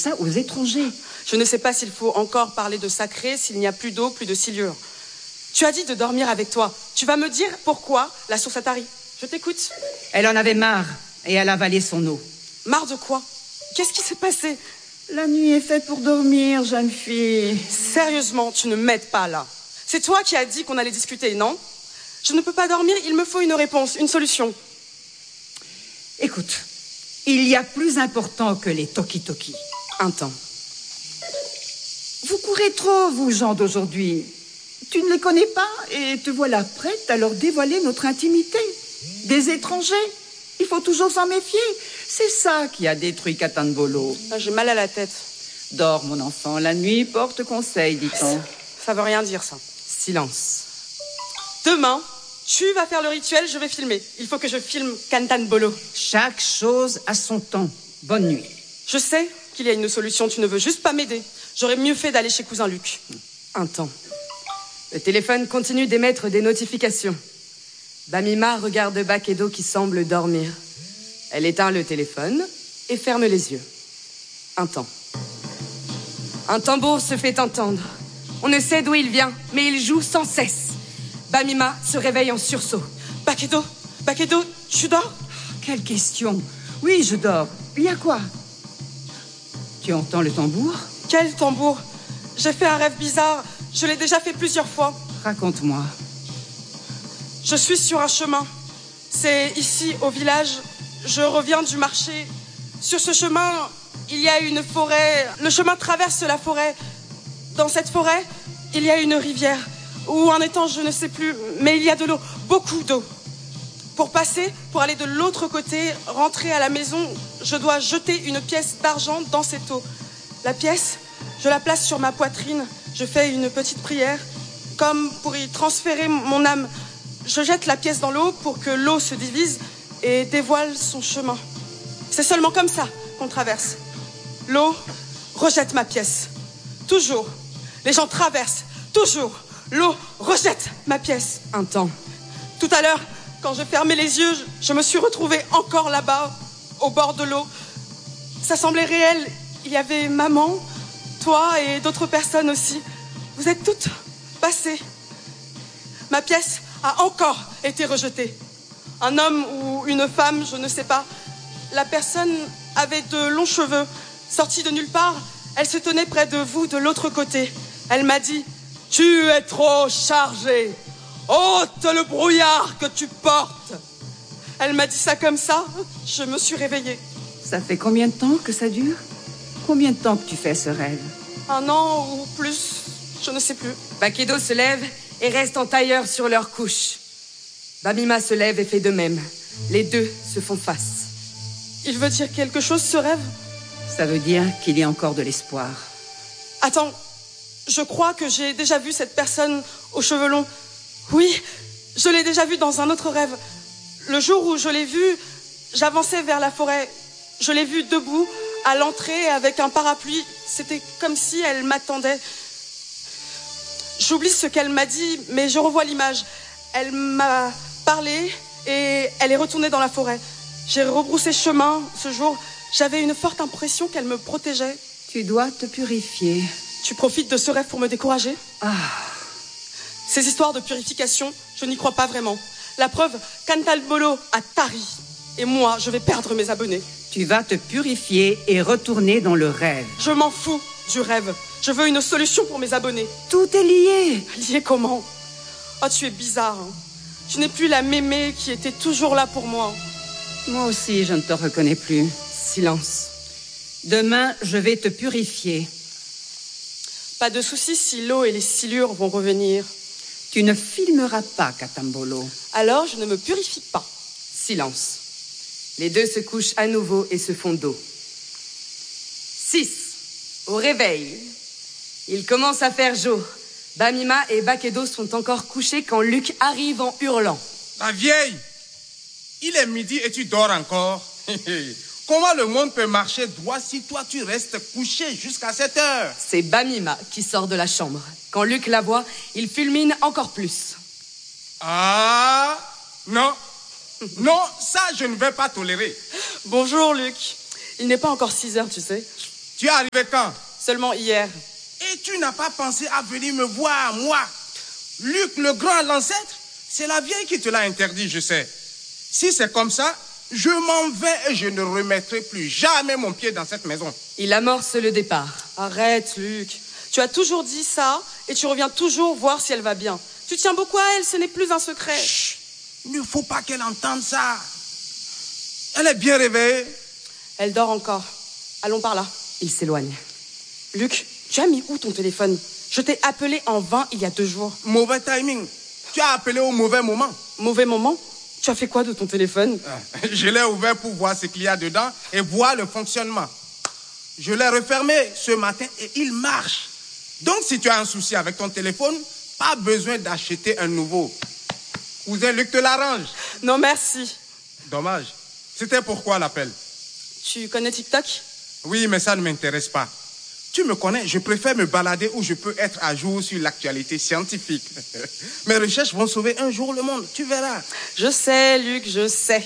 ça aux étrangers. Je ne sais pas s'il faut encore parler de sacré s'il n'y a plus d'eau, plus de silure. Tu as dit de dormir avec toi. Tu vas me dire pourquoi la source Atari. Je t'écoute. Elle en avait marre et elle avalait son eau. Marre de quoi? Qu'est-ce qui s'est passé? La nuit est faite pour dormir, jeune fille. Sérieusement, tu ne m'aides pas là. C'est toi qui as dit qu'on allait discuter, non? Je ne peux pas dormir, il me faut une réponse, une solution. Écoute, il y a plus important que les toki-toki. Un temps. Vous courez trop, vous, gens d'aujourd'hui. Tu ne les connais pas et te voilà prête à leur dévoiler notre intimité. Des étrangers. Il faut toujours s'en méfier. C'est ça qui a détruit Katanbolo. J'ai mal à la tête. Dors, mon enfant. La nuit porte conseil, dit-on. Ça veut rien dire, ça. Silence. Demain, tu vas faire le rituel, je vais filmer. Il faut que je filme Katanbolo. Chaque chose a son temps. Bonne nuit. Je sais qu'il y a une solution, tu ne veux juste pas m'aider. J'aurais mieux fait d'aller chez cousin Luc. Un temps. Le téléphone continue d'émettre des notifications. Bamima regarde Bakedo qui semble dormir. Elle éteint le téléphone et ferme les yeux. Un temps. Un tambour se fait entendre. On ne sait d'où il vient, mais il joue sans cesse. Bamima se réveille en sursaut. Bakedo, tu dors? Quelle question? Oui, je dors. Il y a quoi? Tu entends le tambour? Quel tambour? J'ai fait un rêve bizarre. Je l'ai déjà fait plusieurs fois. Raconte-moi. Je suis sur un chemin. C'est ici, au village. Je reviens du marché. Sur ce chemin, il y a une forêt. Le chemin traverse la forêt. Dans cette forêt, il y a une rivière. Ou un étang, je ne sais plus. Mais il y a de l'eau. Beaucoup d'eau. Pour passer, pour aller de l'autre côté, rentrer à la maison, je dois jeter une pièce d'argent dans cette eau. La pièce, je la place sur ma poitrine. Je fais une petite prière, comme pour y transférer mon âme. Je jette la pièce dans l'eau pour que l'eau se divise et dévoile son chemin. C'est seulement comme ça qu'on traverse. L'eau rejette ma pièce. Toujours. Les gens traversent. Toujours. L'eau rejette ma pièce. Un temps. Tout à l'heure, quand je fermais les yeux, je me suis retrouvée encore là-bas, au bord de l'eau. Ça semblait réel. Il y avait maman, toi et d'autres personnes aussi. Vous êtes toutes passées. Ma pièce a encore été rejetée. Un homme ou une femme, je ne sais pas. La personne avait de longs cheveux. Sortie de nulle part, elle se tenait près de vous de l'autre côté. Elle m'a dit « Tu es trop chargé. Ôte le brouillard que tu portes. » Elle m'a dit ça comme ça. Je me suis réveillée. Ça fait combien de temps que ça dure? Combien de temps que tu fais ce rêve? 1 an ou plus, je ne sais plus. Bakedo se lève et reste en tailleur sur leur couche. Bamima se lève et fait de même. Les deux se font face. Il veut dire quelque chose, ce rêve? Ça veut dire qu'il y a encore de l'espoir. Attends, je crois que j'ai déjà vu cette personne aux cheveux longs. Oui, je l'ai déjà vue dans un autre rêve. Le jour où je l'ai vue, j'avançais vers la forêt. Je l'ai vue debout, à l'entrée, avec un parapluie. C'était comme si elle m'attendait. J'oublie ce qu'elle m'a dit, mais je revois l'image. Elle m'a parlé et elle est retournée dans la forêt. J'ai rebroussé chemin ce jour. J'avais une forte impression qu'elle me protégeait. Tu dois te purifier. Tu profites de ce rêve pour me décourager? Ces histoires de purification, je n'y crois pas vraiment. La preuve, Katanbolo a tari. Et moi, je vais perdre mes abonnés. Tu vas te purifier et retourner dans le rêve. Je m'en fous du rêve. Je veux une solution pour mes abonnés. Tout est lié. Lié comment? Oh, tu es bizarre. Hein. Tu n'es plus la mémé qui était toujours là pour moi. Moi aussi, je ne te reconnais plus. Silence. Demain, je vais te purifier. Pas de souci si l'eau et les silures vont revenir. Tu ne filmeras pas, Katanbolo. Alors, je ne me purifie pas. Silence. Les deux se couchent à nouveau et se font dos. 6. Au réveil. Il commence à faire jour. Bamima et Bakedo sont encore couchés quand Luc arrive en hurlant. La vieille! Il est midi et tu dors encore? Comment le monde peut marcher droit si toi tu restes couché jusqu'à 7 heures? C'est Bamima qui sort de la chambre. Quand Luc la voit, il fulmine encore plus. Ah, non. Non, ça je ne vais pas tolérer. Bonjour Luc. Il n'est pas encore 6 heures, tu sais. Tu es arrivé quand? Seulement hier. Et tu n'as pas pensé à venir me voir, moi? Luc, le grand, l'ancêtre? C'est la vieille qui te l'a interdit, je sais. Si c'est comme ça, je m'en vais et je ne remettrai plus jamais mon pied dans cette maison. Il amorce le départ. Arrête, Luc. Tu as toujours dit ça et tu reviens toujours voir si elle va bien. Tu tiens beaucoup à elle, ce n'est plus un secret. Chut, il ne faut pas qu'elle entende ça. Elle est bien réveillée. Elle dort encore. Allons par là. Il s'éloigne. Luc, tu as mis où ton téléphone? Je t'ai appelé en vain il y a 2 jours. Mauvais timing. Tu as appelé au mauvais moment. Mauvais moment? Tu as fait quoi de ton téléphone? Je l'ai ouvert pour voir ce qu'il y a dedans et voir le fonctionnement. Je l'ai refermé ce matin et il marche. Donc si tu as un souci avec ton téléphone, pas besoin d'acheter un nouveau. Cousin Luc te l'arrange. Non, merci. Dommage. C'était pourquoi l'appel? Tu connais TikTok? Oui, mais ça ne m'intéresse pas. Tu me connais, je préfère me balader où je peux être à jour sur l'actualité scientifique. Mes recherches vont sauver un jour le monde, tu verras. Je sais, Luc, je sais.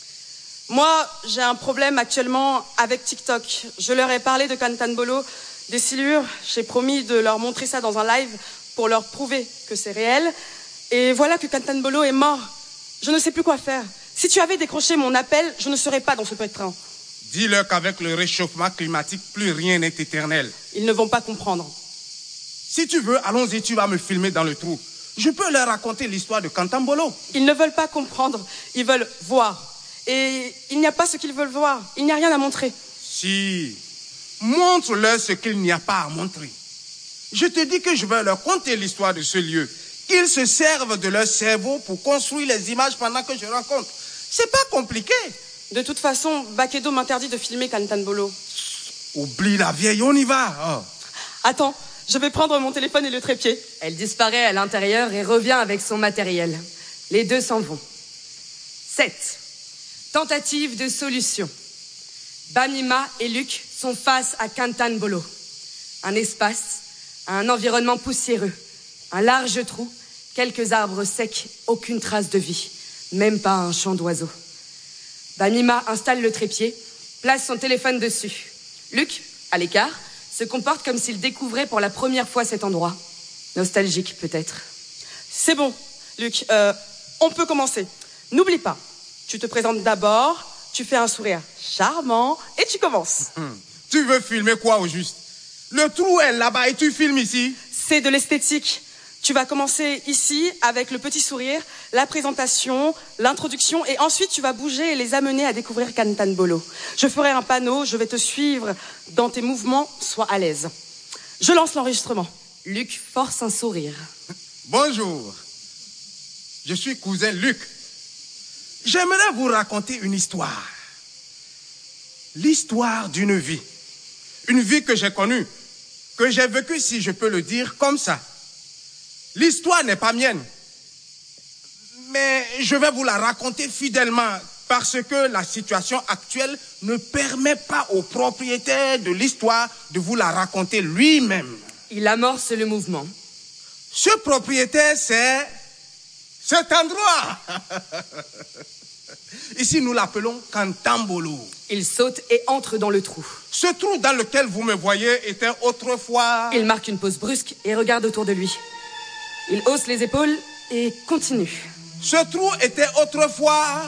Moi, j'ai un problème actuellement avec TikTok. Je leur ai parlé de Cantanbolo, des silures. J'ai promis de leur montrer ça dans un live pour leur prouver que c'est réel. Et voilà que Cantanbolo est mort. Je ne sais plus quoi faire. Si tu avais décroché mon appel, je ne serais pas dans ce pétrin. Dis-leur qu'avec le réchauffement climatique, plus rien n'est éternel. Ils ne vont pas comprendre. Si tu veux, allons-y, tu vas me filmer dans le trou. Je peux leur raconter l'histoire de Cantanbolo. Ils ne veulent pas comprendre, ils veulent voir. Et il n'y a pas ce qu'ils veulent voir, il n'y a rien à montrer. Si, montre-leur ce qu'il n'y a pas à montrer. Je te dis que je vais leur conter l'histoire de ce lieu. Qu'ils se servent de leur cerveau pour construire les images pendant que je rencontre. C'est pas compliqué. De toute façon, Bakedo m'interdit de filmer Cantanbolo. Oublie la vieille, on y va. Oh. Attends, je vais prendre mon téléphone et le trépied. Elle disparaît à l'intérieur et revient avec son matériel. Les deux s'en vont. 7. Tentative de solution. Bamima et Luc sont face à Cantanbolo. Un espace, un environnement poussiéreux, un large trou, quelques arbres secs, aucune trace de vie, même pas un chant d'oiseaux. Bamima installe le trépied, place son téléphone dessus. Luc, à l'écart, se comporte comme s'il découvrait pour la première fois cet endroit. Nostalgique, peut-être. C'est bon, Luc, on peut commencer. N'oublie pas, tu te présentes d'abord, tu fais un sourire charmant et tu commences. Tu veux filmer quoi au juste? Le trou est là-bas et tu filmes ici? C'est de l'esthétique. Tu vas commencer ici avec le petit sourire, la présentation, l'introduction et ensuite tu vas bouger et les amener à découvrir Cantanbolo. Je ferai un panneau, je vais te suivre dans tes mouvements, sois à l'aise. Je lance l'enregistrement. Luc force un sourire. Bonjour, je suis cousin Luc. J'aimerais vous raconter une histoire. L'histoire d'une vie. Une vie que j'ai connue, que j'ai vécue, si je peux le dire, comme ça. L'histoire n'est pas mienne, mais je vais vous la raconter fidèlement parce que la situation actuelle ne permet pas au propriétaire de l'histoire de vous la raconter lui-même. Il amorce le mouvement. Ce propriétaire, c'est cet endroit. Ici, nous l'appelons Cantanbolo. Il saute et entre dans le trou. Ce trou dans lequel vous me voyez était autrefois... Il marque une pause brusque et regarde autour de lui. Il hausse les épaules et continue. Ce trou était autrefois...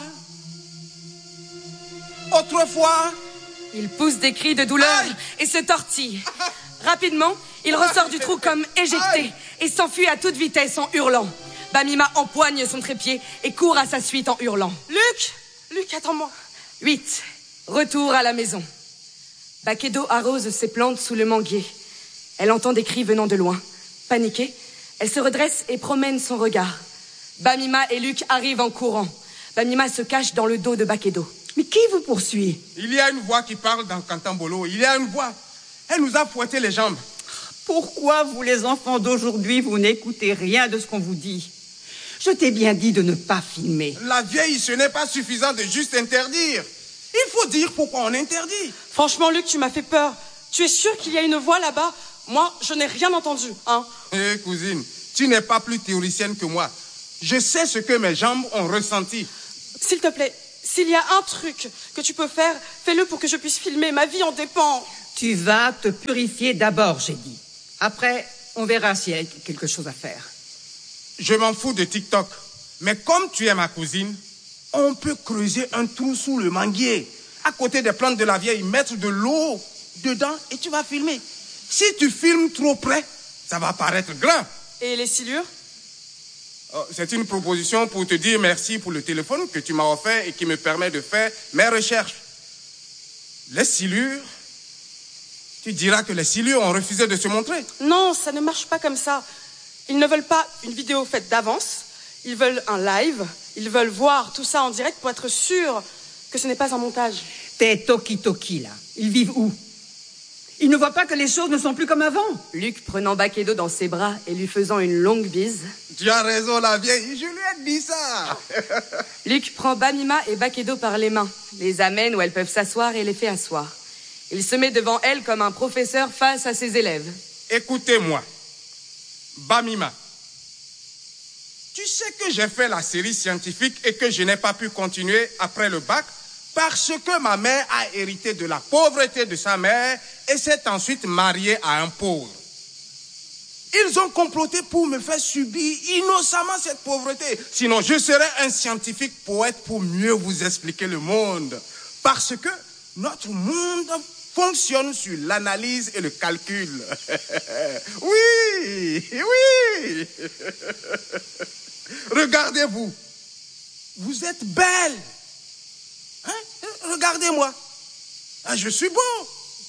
Autrefois... Il pousse des cris de douleur Aïe! Et se tortille. Rapidement, il ressort du trou comme éjecté Aïe! et s'enfuit à toute vitesse en hurlant. Bamima empoigne son trépied et court à sa suite en hurlant. Luc, attends-moi. 8. Retour à la maison. Bakedo arrose ses plantes sous le manguier. Elle entend des cris venant de loin. Paniquée, elle se redresse et promène son regard. Bamima et Luc arrivent en courant. Bamima se cache dans le dos de Bakedo. Mais qui vous poursuit? Il y a une voix qui parle dans Cantanbolo. Il y a une voix. Elle nous a fouetté les jambes. Pourquoi, vous les enfants d'aujourd'hui, vous n'écoutez rien de ce qu'on vous dit? Je t'ai bien dit de ne pas filmer. La vieille, ce n'est pas suffisant de juste interdire. Il faut dire pourquoi on interdit. Franchement, Luc, tu m'as fait peur. Tu es sûr qu'il y a une voix là-bas? Moi, je n'ai rien entendu, hein. Hé, cousine, tu n'es pas plus théoricienne que moi. Je sais ce que mes jambes ont ressenti. S'il te plaît, s'il y a un truc que tu peux faire, fais-le pour que je puisse filmer. Ma vie en dépend. Tu vas te purifier d'abord, j'ai dit. Après, on verra s'il y a quelque chose à faire. Je m'en fous de TikTok. Mais comme tu es ma cousine, on peut creuser un trou sous le manguier, à côté des plantes de la vieille, mettre de l'eau dedans et tu vas filmer. Si tu filmes trop près, ça va paraître grand. Et les silures? C'est une proposition pour te dire merci pour le téléphone que tu m'as offert et qui me permet de faire mes recherches. Les silures, tu diras que les silures ont refusé de se montrer. Non, ça ne marche pas comme ça. Ils ne veulent pas une vidéo faite d'avance. Ils veulent un live. Ils veulent voir tout ça en direct pour être sûrs que ce n'est pas un montage. Tes toki-toki, là, ils vivent où? Ils ne voient pas que les choses ne sont plus comme avant. Luc prenant Bakedo dans ses bras et lui faisant une longue bise. Tu as raison, la vieille, je lui ai dit ça. Luc prend Bamima et Bakedo par les mains, les amène où elles peuvent s'asseoir et les fait asseoir. Il se met devant elles comme un professeur face à ses élèves. Écoutez-moi, Bamima. Tu sais que j'ai fait la série scientifique et que je n'ai pas pu continuer après le bac parce que ma mère a hérité de la pauvreté de sa mère et s'est ensuite mariée à un pauvre. Ils ont comploté pour me faire subir innocemment cette pauvreté. Sinon, je serais un scientifique poète pour mieux vous expliquer le monde. Parce que notre monde fonctionne sur l'analyse et le calcul. Oui, oui. Regardez-vous. Vous êtes belle. Hein? Regardez-moi. Ah, je suis beau.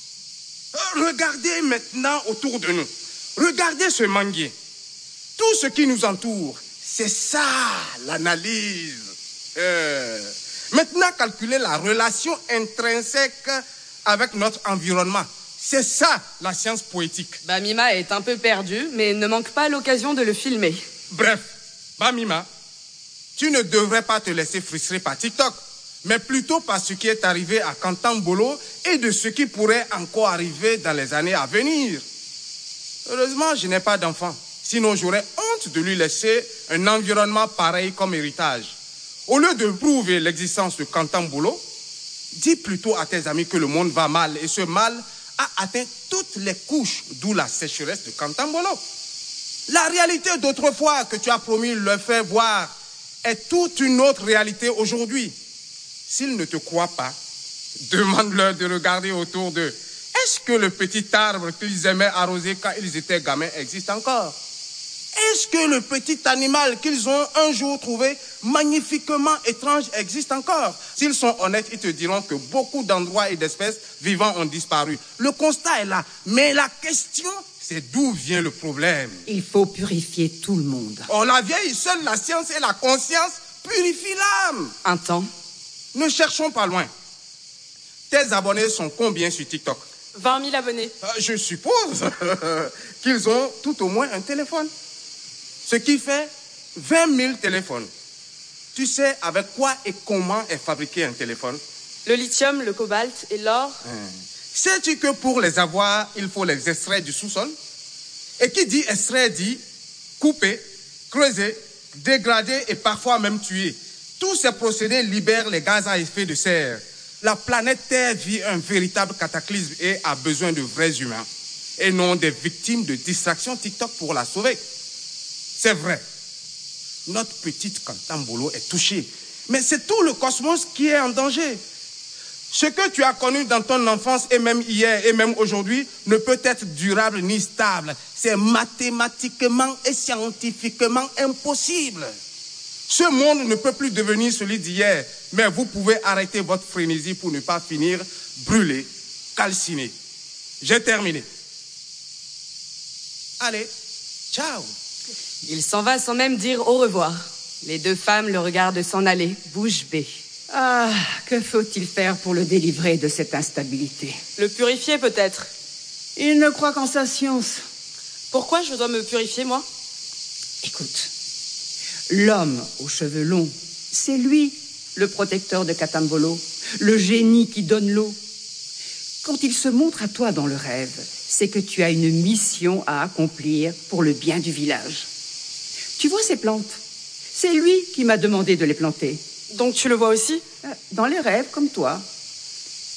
Regardez maintenant autour de nous. Regardez ce manguier. Tout ce qui nous entoure, c'est ça l'analyse. Maintenant, calculez la relation intrinsèque avec notre environnement. C'est ça la science poétique. Bamima est un peu perdue, mais ne manque pas l'occasion de le filmer. Bref, Bamima, tu ne devrais pas te laisser frustrer par TikTok, mais plutôt par ce qui est arrivé à Kantambolo et de ce qui pourrait encore arriver dans les années à venir. Heureusement, je n'ai pas d'enfant. Sinon, j'aurais honte de lui laisser un environnement pareil comme héritage. Au lieu de prouver l'existence de Kantambolo, dis plutôt à tes amis que le monde va mal et ce mal a atteint toutes les couches, d'où la sécheresse de Kantambolo. La réalité d'autrefois que tu as promis leur faire voir est toute une autre réalité aujourd'hui. S'ils ne te croient pas, demande-leur de regarder autour d'eux. Est-ce que le petit arbre qu'ils aimaient arroser quand ils étaient gamins existe encore? Est-ce que le petit animal qu'ils ont un jour trouvé magnifiquement étrange existe encore? S'ils sont honnêtes, ils te diront que beaucoup d'endroits et d'espèces vivantes ont disparu. Le constat est là. Mais la question, c'est d'où vient le problème? Il faut purifier tout le monde. Oh, la vieille, seule la science et la conscience purifient l'âme. Un temps. Ne cherchons pas loin. Tes abonnés sont combien sur TikTok? 20 000 abonnés. Je suppose qu'ils ont tout au moins un téléphone. Ce qui fait 20 000 téléphones. Tu sais avec quoi et comment est fabriqué un téléphone? Le lithium, le cobalt et l'or. Sais-tu que pour les avoir, il faut les extraire du sous-sol? Et qui dit extraire dit couper, creuser, dégrader et parfois même tuer. Tous ces procédés libèrent les gaz à effet de serre. La planète Terre vit un véritable cataclysme et a besoin de vrais humains. Et non des victimes de distractions TikTok pour la sauver. C'est vrai. Notre petite Kantambolo est touchée. Mais c'est tout le cosmos qui est en danger. Ce que tu as connu dans ton enfance et même hier et même aujourd'hui ne peut être durable ni stable. C'est mathématiquement et scientifiquement impossible. Ce monde ne peut plus devenir celui d'hier, mais vous pouvez arrêter votre frénésie pour ne pas finir brûlé, calciné. J'ai terminé. Allez, ciao. Il s'en va sans même dire au revoir. Les deux femmes le regardent s'en aller, bouche bée. Ah, que faut-il faire pour le délivrer de cette instabilité? Le purifier peut-être. Il ne croit qu'en sa science. Pourquoi je dois me purifier, moi? Écoute, l'homme aux cheveux longs, c'est lui, le protecteur de Kantambolo, le génie qui donne l'eau. Quand il se montre à toi dans le rêve, c'est que tu as une mission à accomplir pour le bien du village. Tu vois ces plantes? C'est lui qui m'a demandé de les planter. Donc tu le vois aussi? Dans les rêves, comme toi.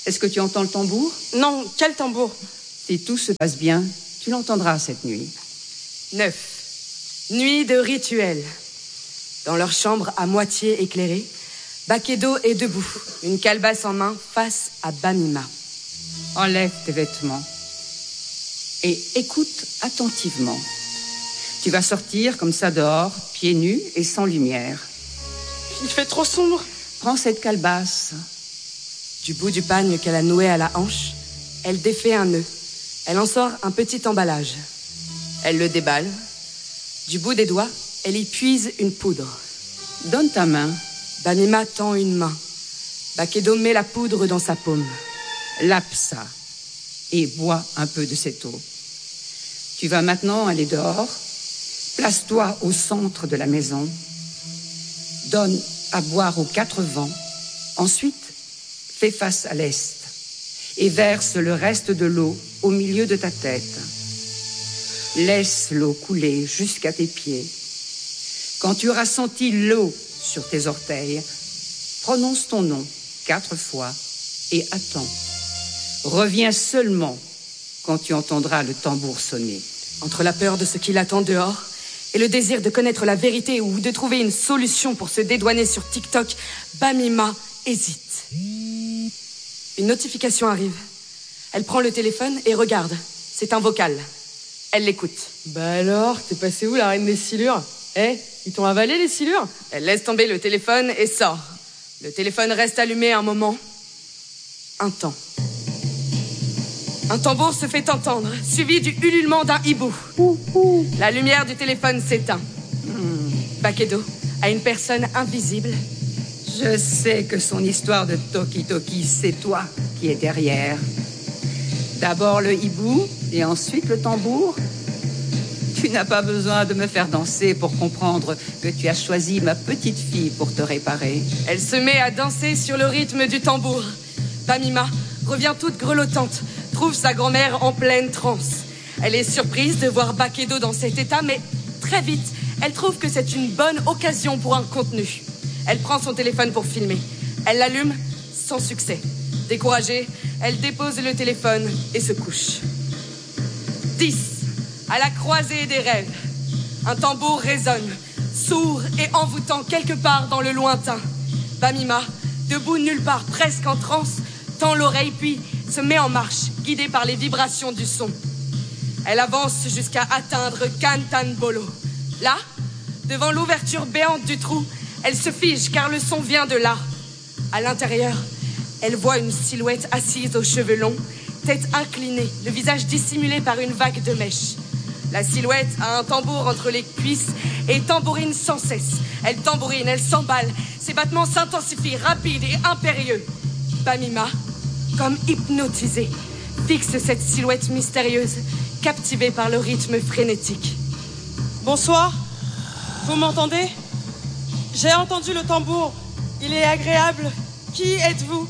Est-ce que tu entends le tambour? Non, quel tambour? Si tout se passe bien, tu l'entendras cette nuit. 9. Nuit de rituel. Dans leur chambre à moitié éclairée, Bakedo est debout, une calebasse en main, face à Bamima. Enlève tes vêtements et écoute attentivement. Tu vas sortir comme ça dehors, pieds nus et sans lumière. Il fait trop sombre. Prends cette calebasse. Du bout du pagne qu'elle a noué à la hanche, elle défait un nœud. Elle en sort un petit emballage. Elle le déballe. Du bout des doigts, elle y puise une poudre. Donne ta main. Bamima tend une main. Bakedo met la poudre dans sa paume. Lape ça et bois un peu de cette eau. Tu vas maintenant aller dehors. Place-toi au centre de la maison. Donne à boire aux 4 vents. Ensuite, fais face à l'est et verse le reste de l'eau au milieu de ta tête. Laisse l'eau couler jusqu'à tes pieds. Quand tu auras senti l'eau sur tes orteils, prononce ton nom 4 fois et attends. Reviens seulement quand tu entendras le tambour sonner. Entre la peur de ce qui l'attend dehors et le désir de connaître la vérité ou de trouver une solution pour se dédouaner sur TikTok, Bamima hésite. Une notification arrive. Elle prend le téléphone et regarde. C'est un vocal. Elle l'écoute. Bah alors, t'es passé où la reine des silures? Ils t'ont avalé les silures? Elle laisse tomber le téléphone et sort. Le téléphone reste allumé un moment. Un temps. Un tambour se fait entendre, suivi du ululement d'un hibou. La lumière du téléphone s'éteint. Bakedo a une personne invisible. Je sais que son histoire de Toki-Toki, c'est toi qui es derrière. D'abord le hibou et ensuite le tambour. Tu n'as pas besoin de me faire danser pour comprendre que tu as choisi ma petite fille pour te réparer. Elle se met à danser sur le rythme du tambour. Bamima revient toute grelottante, trouve sa grand-mère en pleine transe. Elle est surprise de voir Bakedo dans cet état, mais très vite, elle trouve que c'est une bonne occasion pour un contenu. Elle prend son téléphone pour filmer. Elle l'allume sans succès. Découragée, elle dépose le téléphone et se couche. 10. À la croisée des rêves. Un tambour résonne, sourd et envoûtant quelque part dans le lointain. Bamima, debout nulle part, presque en transe, tend l'oreille puis se met en marche, guidée par les vibrations du son. Elle avance jusqu'à atteindre Kantanbolo. Là, devant l'ouverture béante du trou, elle se fige car le son vient de là. À l'intérieur, elle voit une silhouette assise aux cheveux longs, tête inclinée, le visage dissimulé par une vague de mèches. La silhouette a un tambour entre les cuisses et tambourine sans cesse. Elle tambourine, elle s'emballe. Ses battements s'intensifient, rapides et impérieux. Bamima, comme hypnotisée, fixe cette silhouette mystérieuse, captivée par le rythme frénétique. Bonsoir. Vous m'entendez? J'ai entendu le tambour. Il est agréable. Qui êtes-vous?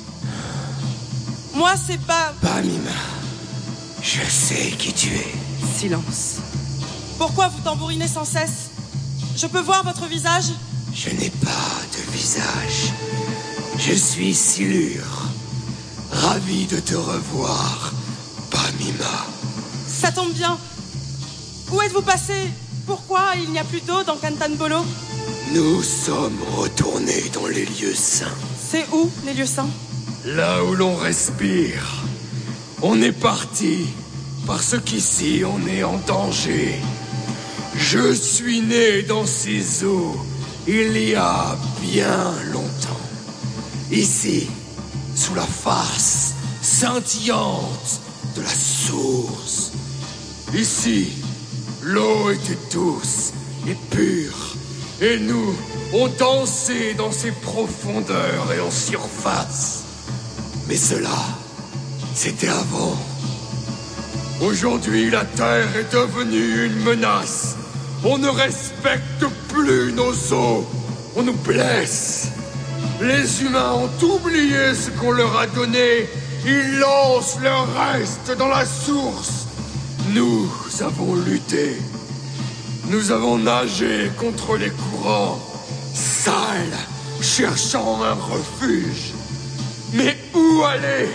Moi, c'est Bamima. Je sais qui tu es. Silence. Pourquoi vous tambourinez sans cesse? Je peux voir votre visage? Je n'ai pas de visage. Je suis Silure. Ravi de te revoir, Bamima. Ça tombe bien. Où êtes-vous passé? Pourquoi il n'y a plus d'eau dans Kantanbolo? Nous sommes retournés dans les lieux saints. C'est où, les lieux saints? Là où l'on respire. On est parti parce qu'ici on est en danger. Je suis né dans ces eaux il y a bien longtemps. Ici, sous la face scintillante de la source. Ici, l'eau était douce et pure. Et nous, on dansait dans ses profondeurs et en surface. Mais cela, c'était avant. Aujourd'hui, la Terre est devenue une menace. On ne respecte plus nos eaux. On nous blesse. Les humains ont oublié ce qu'on leur a donné. Ils lancent leur reste dans la source. Nous avons lutté. Nous avons nagé contre les courants, sales, cherchant un refuge. Mais où aller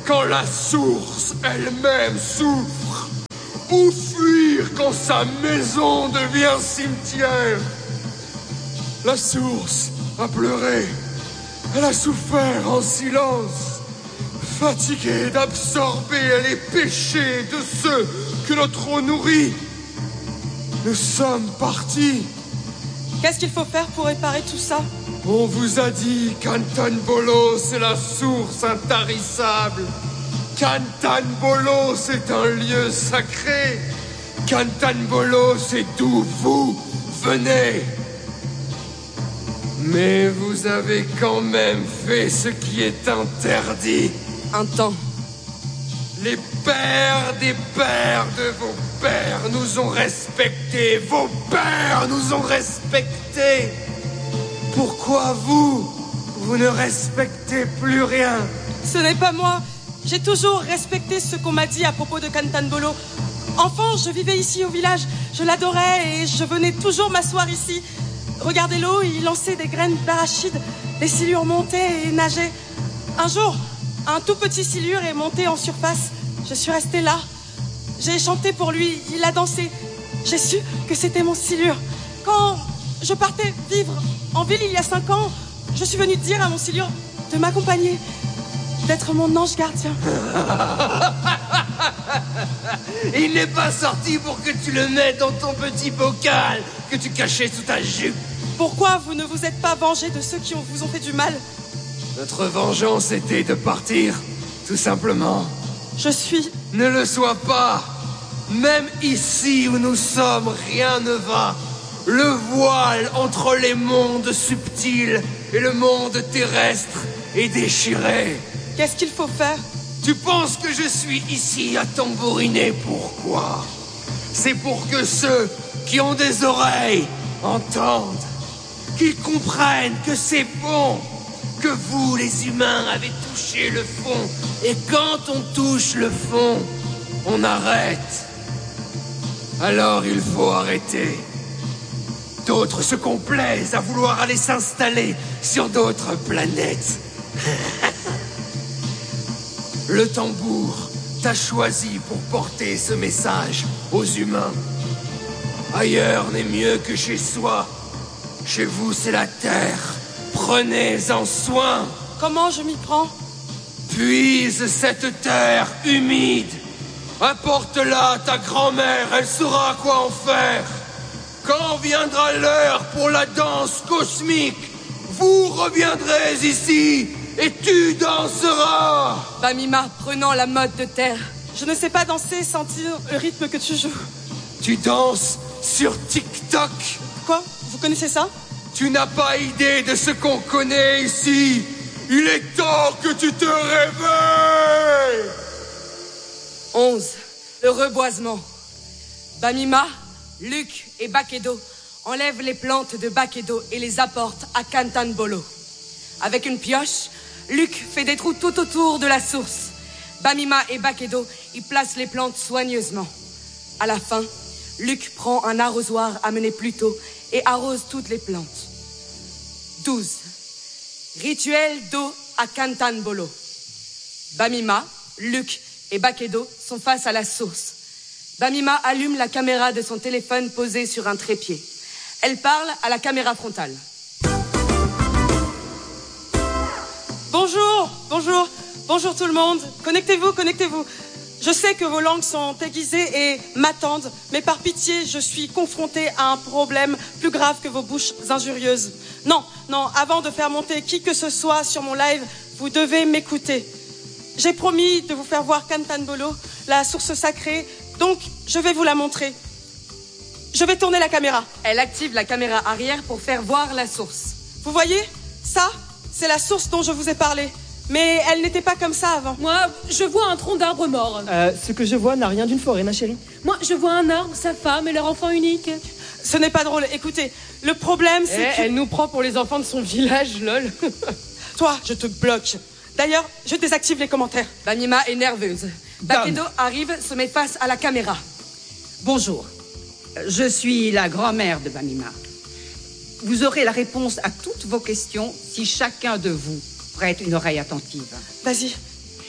quand la source elle-même souffre? Où fuir quand sa maison devient cimetière? La source a pleuré, elle a souffert en silence, fatiguée d'absorber les péchés de ceux que notre eau nourrit. Nous sommes partis. Qu'est-ce qu'il faut faire pour réparer tout ça? On vous a dit qu'Antanbolo, c'est la source intarissable. Qu'Antanbolo, c'est un lieu sacré. Qu'Antanbolo, c'est d'où vous venez. Mais vous avez quand même fait ce qui est interdit. Un temps. Les pères des pères de vos pères nous ont respectés. Vos pères nous ont respectés. Pourquoi vous ne respectez plus rien? Ce n'est pas moi. J'ai toujours respecté ce qu'on m'a dit à propos de Kantanbolo. Enfant, je vivais ici au village. Je l'adorais et je venais toujours m'asseoir ici. Regardez l'eau, il lançait des graines d'arachide. Les silures montaient et nageaient. Un jour, un tout petit silure est monté en surface. Je suis restée là. J'ai chanté pour lui, il a dansé. J'ai su que c'était mon silure. Quand je partais vivre en ville il y a 5 ans, je suis venue dire à mon silure de m'accompagner, d'être mon ange gardien. Il n'est pas sorti pour que tu le mettes dans ton petit bocal que tu cachais sous ta jupe. Pourquoi vous ne vous êtes pas vengé de ceux qui vous ont fait du mal? Notre vengeance était de partir, tout simplement. Je suis... Ne le sois pas. Même ici où nous sommes, rien ne va. Le voile entre les mondes subtils et le monde terrestre est déchiré. Qu'est-ce qu'il faut faire? Tu penses que je suis ici à tambouriner? Pourquoi? C'est pour que ceux qui ont des oreilles entendent, qu'ils comprennent que c'est bon, que vous, les humains, avez touché le fond. Et quand on touche le fond, on arrête. Alors il faut arrêter. D'autres se complaisent à vouloir aller s'installer sur d'autres planètes. Le tambour t'a choisi pour porter ce message aux humains. Ailleurs n'est mieux que chez soi. Chez vous, c'est la terre. Prenez-en soin. Comment je m'y prends? Puise cette terre humide. Apporte-la à ta grand-mère, elle saura quoi en faire. Quand viendra l'heure pour la danse cosmique, vous reviendrez ici et tu danseras. Bamima prenant la mode de terre. Je ne sais pas danser, sentir le rythme que tu joues. Tu danses sur TikTok. Quoi? Vous connaissez ça? Tu n'as pas idée de ce qu'on connaît ici. Il est temps que tu te réveilles. 11. Le reboisement. Bamima, Luc et Bakedo enlèvent les plantes de Bakedo et les apportent à Kantanbolo. Avec une pioche, Luc fait des trous tout autour de la source. Bamima et Bakedo y placent les plantes soigneusement. À la fin, Luc prend un arrosoir amené plus tôt et arrose toutes les plantes. 12. Rituel d'eau à Kantanbolo. Bamima, Luc et Bakedo sont face à la source. Bamima allume la caméra de son téléphone posée sur un trépied. Elle parle à la caméra frontale. Bonjour, bonjour, bonjour tout le monde. Connectez-vous, connectez-vous. Je sais que vos langues sont aiguisées et m'attendent, mais par pitié, je suis confrontée à un problème plus grave que vos bouches injurieuses. Non, avant de faire monter qui que ce soit sur mon live, vous devez m'écouter. J'ai promis de vous faire voir Kantanbolo, la source sacrée, donc je vais vous la montrer. Je vais tourner la caméra. Elle active la caméra arrière pour faire voir la source. Vous voyez? Ça, c'est la source dont je vous ai parlé. Mais elle n'était pas comme ça avant. Moi, je vois un tronc d'arbre mort. Ce que je vois n'a rien d'une forêt, ma chérie. Moi, je vois un arbre, sa femme et leur enfant unique. Ce n'est pas drôle. Écoutez, le problème, c'est que... Elle nous prend pour les enfants de son village, lol. Toi, je te bloque. D'ailleurs, je désactive les commentaires. Bamima est nerveuse. Bakedo arrive, se met face à la caméra. Bonjour, je suis la grand-mère de Bamima. Vous aurez la réponse à toutes vos questions si chacun de vous prête une oreille attentive. Vas-y.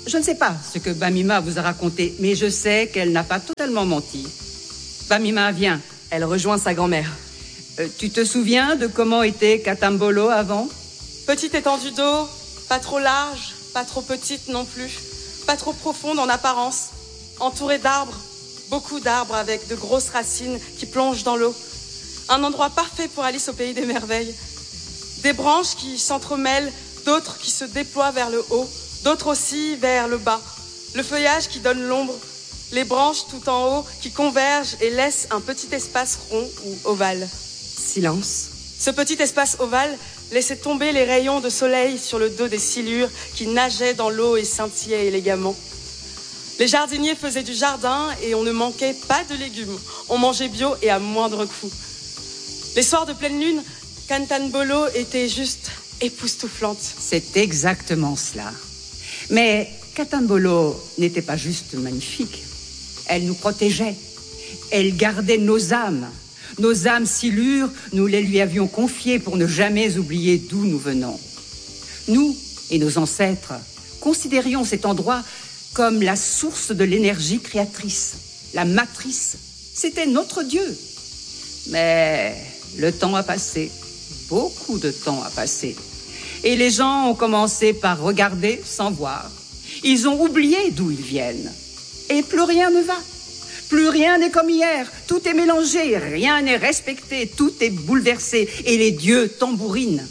Je ne sais pas ce que Bamima vous a raconté, mais je sais qu'elle n'a pas totalement menti. Bamima, viens. Elle rejoint sa grand-mère. Tu te souviens de comment était Katambolo avant? Petite étendue d'eau, pas trop large, pas trop petite non plus, pas trop profonde en apparence, entourée d'arbres, beaucoup d'arbres avec de grosses racines qui plongent dans l'eau. Un endroit parfait pour Alice au pays des merveilles. Des branches qui s'entremêlent, d'autres qui se déploient vers le haut, d'autres aussi vers le bas. Le feuillage qui donne l'ombre, les branches tout en haut qui convergent et laissent un petit espace rond ou ovale. Silence. Ce petit espace ovale laissait tomber les rayons de soleil sur le dos des silures qui nageaient dans l'eau et scintillaient élégamment. Les jardiniers faisaient du jardin et on ne manquait pas de légumes. On mangeait bio et à moindre coût. Les soirs de pleine lune, Katambolo était juste époustouflante. C'est exactement cela. Mais Katambolo n'était pas juste magnifique. Elle nous protégeait. Elle gardait nos âmes. Nos âmes silures, nous les lui avions confiées pour ne jamais oublier d'où nous venons. Nous et nos ancêtres considérions cet endroit comme la source de l'énergie créatrice, la matrice. C'était notre Dieu. Mais le temps a passé, beaucoup de temps a passé. Et les gens ont commencé par regarder sans voir. Ils ont oublié d'où ils viennent. Et plus rien ne va. Plus rien n'est comme hier. Tout est mélangé, rien n'est respecté, tout est bouleversé. Et les dieux tambourinent.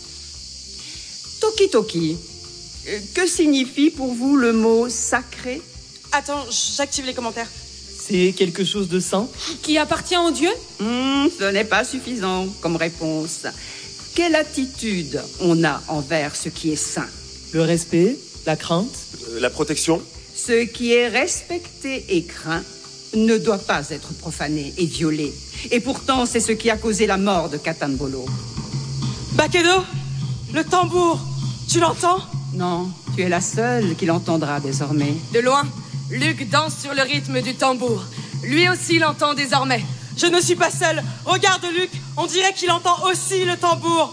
Toki Toki, que signifie pour vous le mot sacré? Attends, j'active les commentaires. C'est quelque chose de saint. Qui appartient au Dieu? Ce n'est pas suffisant comme réponse. Quelle attitude on a envers ce qui est saint? Le respect, la crainte. La protection. Ce qui est respecté et craint ne doit pas être profané et violé. Et pourtant, c'est ce qui a causé la mort de Katambolo. Bakedo, le tambour, tu l'entends? Non, tu es la seule qui l'entendra désormais. De loin, Luc danse sur le rythme du tambour. Lui aussi l'entend désormais. Je ne suis pas seule. Regarde Luc, on dirait qu'il entend aussi le tambour.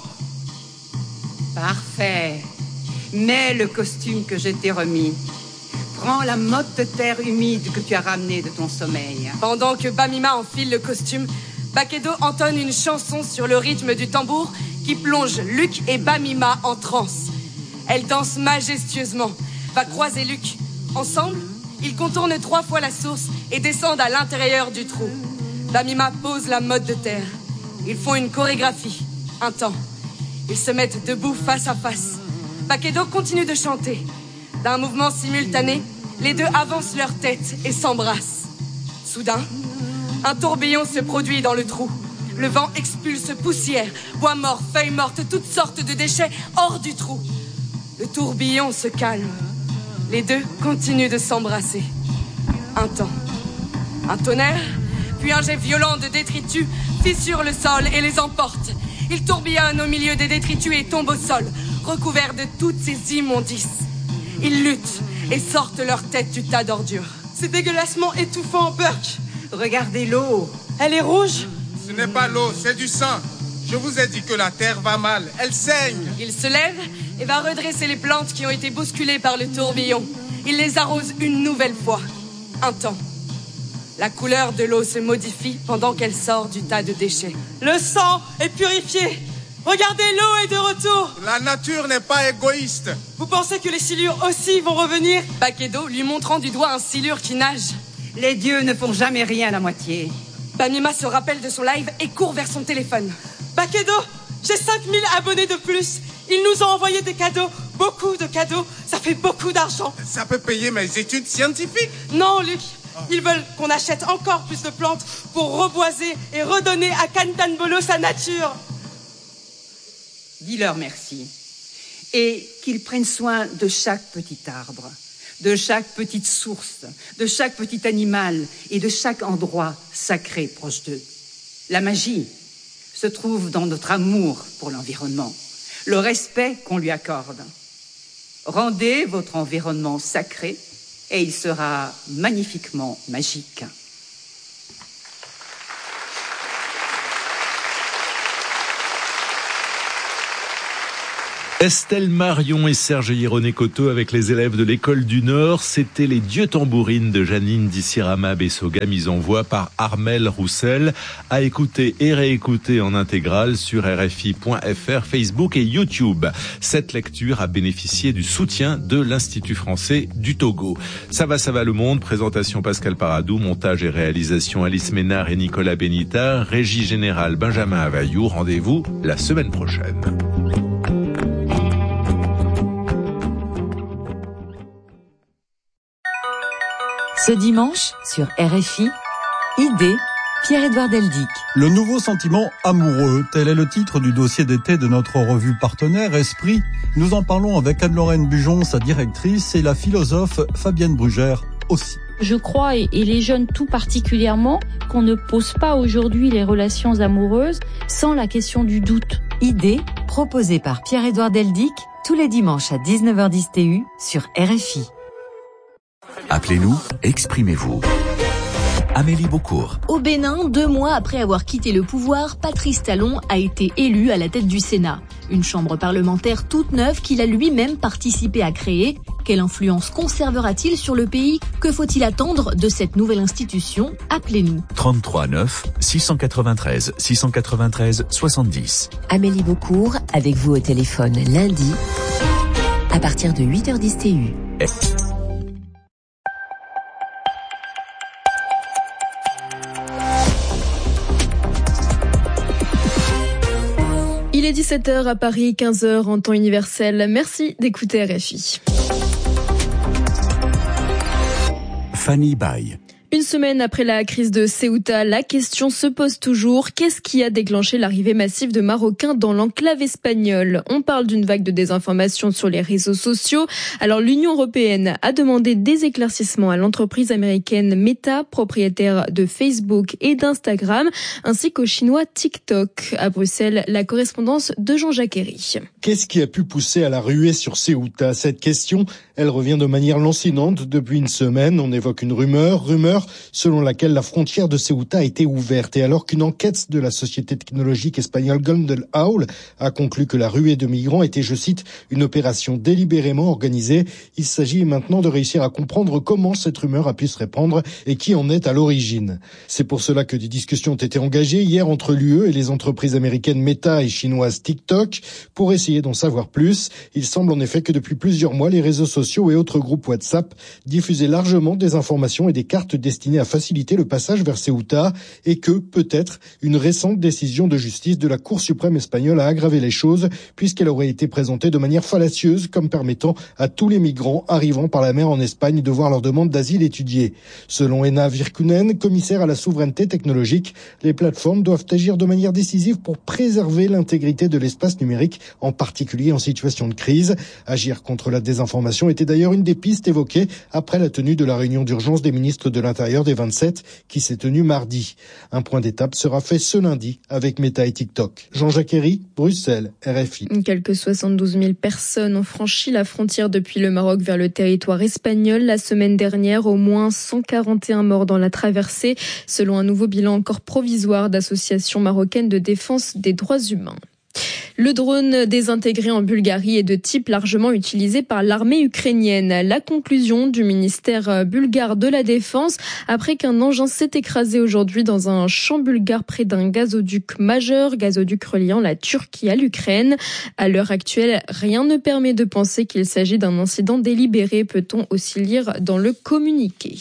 Parfait. Mets le costume que je t'ai remis. Prends la motte de terre humide que tu as ramenée de ton sommeil. Pendant que Bamima enfile le costume, Bakedo entonne une chanson sur le rythme du tambour qui plonge Luc et Bamima en transe. Elle danse majestueusement, va croiser Luc. Ensemble, ils contournent 3 fois la source et descendent à l'intérieur du trou. Bamima pose la motte de terre. Ils font une chorégraphie, un temps. Ils se mettent debout face à face. Bakedo continue de chanter. D'un mouvement simultané, les deux avancent leur tête et s'embrassent. Soudain, un tourbillon se produit dans le trou. Le vent expulse poussière, bois mort, feuilles mortes, toutes sortes de déchets hors du trou. Le tourbillon se calme. Les deux continuent de s'embrasser. Un temps. Un tonnerre, puis un jet violent de détritus fissure le sol et les emporte. Ils tourbillonnent au milieu des détritus et tombent au sol, recouverts de toutes ces immondices. Ils luttent et sortent leur tête du tas d'ordures. C'est dégueulassement étouffant, Burke. Regardez l'eau. Elle est rouge. Ce n'est pas l'eau, c'est du sang. Je vous ai dit que la terre va mal. Elle saigne. Il se lève et va redresser les plantes qui ont été bousculées par le tourbillon. Il les arrose une nouvelle fois. Un temps. La couleur de l'eau se modifie pendant qu'elle sort du tas de déchets. Le sang est purifié. Regardez, l'eau est de retour. La nature n'est pas égoïste. Vous pensez que les silures aussi vont revenir? Bakedo lui montrant du doigt un silure qui nage. Les dieux ne font jamais rien à moitié. Bamima se rappelle de son live et court vers son téléphone. Bakedo, j'ai 5000 abonnés de plus. Ils nous ont envoyé des cadeaux, beaucoup de cadeaux. Ça fait beaucoup d'argent. Ça peut payer mes études scientifiques. Non, Luc. Ils veulent qu'on achète encore plus de plantes pour reboiser et redonner à Katambolo sa nature. Dis-leur merci. Et qu'ils prennent soin de chaque petit arbre, de chaque petite source, de chaque petit animal et de chaque endroit sacré proche d'eux. La magie se trouve dans notre amour pour l'environnement, le respect qu'on lui accorde. Rendez votre environnement sacré et il sera magnifiquement magique. Estelle Marion et Serge Hieroné-Coteau avec les élèves de l'école du Nord. C'était les Dieux tambourines de Janine Dissirama Bessoga, mise en voix par Armel Roussel, à écouter et réécouter en intégrale sur RFI.fr, Facebook et YouTube. Cette lecture a bénéficié du soutien de l'Institut français du Togo. Ça va le monde. Présentation Pascal Paradou, montage et réalisation Alice Ménard et Nicolas Benita, régie générale Benjamin Availlou. Rendez-vous la semaine prochaine. Ce dimanche, sur RFI, Idée, Pierre-Édouard Deldic. Le nouveau sentiment amoureux, tel est le titre du dossier d'été de notre revue partenaire Esprit. Nous en parlons avec Anne-Lorraine Bujon, sa directrice, et la philosophe Fabienne Brugère aussi. Je crois, et les jeunes tout particulièrement, qu'on ne pose pas aujourd'hui les relations amoureuses sans la question du doute. Idée, proposée par Pierre-Édouard Deldic, tous les dimanches à 19h10 TU sur RFI. Appelez-nous, exprimez-vous. Amélie Beaucourt. Au Bénin, 2 mois après avoir quitté le pouvoir, Patrice Talon a été élu à la tête du Sénat. Une chambre parlementaire toute neuve qu'il a lui-même participé à créer. Quelle influence conservera-t-il sur le pays ? Que faut-il attendre de cette nouvelle institution ? Appelez-nous. 33 9 693 693 70. Amélie Beaucourt, avec vous au téléphone lundi, à partir de 8h10 TU. Il est 17h à Paris, 15h en temps universel. Merci d'écouter RFI. Fanny Baye. Une semaine après la crise de Ceuta, la question se pose toujours. Qu'est-ce qui a déclenché l'arrivée massive de Marocains dans l'enclave espagnole ? On parle d'une vague de désinformation sur les réseaux sociaux. Alors l'Union européenne a demandé des éclaircissements à l'entreprise américaine Meta, propriétaire de Facebook et d'Instagram, ainsi qu'au chinois TikTok. À Bruxelles, la correspondance de Jean-Jacques Herry. Qu'est-ce qui a pu pousser à la ruée sur Ceuta ? Cette question, elle revient de manière lancinante depuis une semaine. On évoque une rumeur selon laquelle la frontière de Ceuta a été ouverte. Et alors qu'une enquête de la société technologique espagnole Golden Owl a conclu que la ruée de migrants était, je cite, une opération délibérément organisée, il s'agit maintenant de réussir à comprendre comment cette rumeur a pu se répandre et qui en est à l'origine. C'est pour cela que des discussions ont été engagées hier entre l'UE et les entreprises américaines Meta et chinoises TikTok pour essayer d'en savoir plus. Il semble en effet que depuis plusieurs mois, les réseaux sociaux et autres groupes WhatsApp diffusaient largement des informations et des cartes destiné à faciliter le passage vers Ceuta et que, peut-être, une récente décision de justice de la Cour suprême espagnole a aggravé les choses puisqu'elle aurait été présentée de manière fallacieuse comme permettant à tous les migrants arrivant par la mer en Espagne de voir leur demande d'asile étudiée. Selon Ena Virkunen, commissaire à la souveraineté technologique, les plateformes doivent agir de manière décisive pour préserver l'intégrité de l'espace numérique, en particulier en situation de crise. Agir contre la désinformation était d'ailleurs une des pistes évoquées après la tenue de la réunion d'urgence des ministres de l'Intérieur des 27 qui s'est tenu mardi. Un point d'étape sera fait ce lundi avec Meta et TikTok. Jean-Jacques Herry, Bruxelles, RFI. Quelques 72 000 personnes ont franchi la frontière depuis le Maroc vers le territoire espagnol. La semaine dernière, au moins 141 morts dans la traversée, selon un nouveau bilan encore provisoire d'associations marocaines de défense des droits humains. Le drone désintégré en Bulgarie est de type largement utilisé par l'armée ukrainienne. La conclusion du ministère bulgare de la Défense après qu'un engin s'est écrasé aujourd'hui dans un champ bulgare près d'un gazoduc majeur, gazoduc reliant la Turquie à l'Ukraine. À l'heure actuelle, rien ne permet de penser qu'il s'agit d'un incident délibéré, peut-on aussi lire dans le communiqué.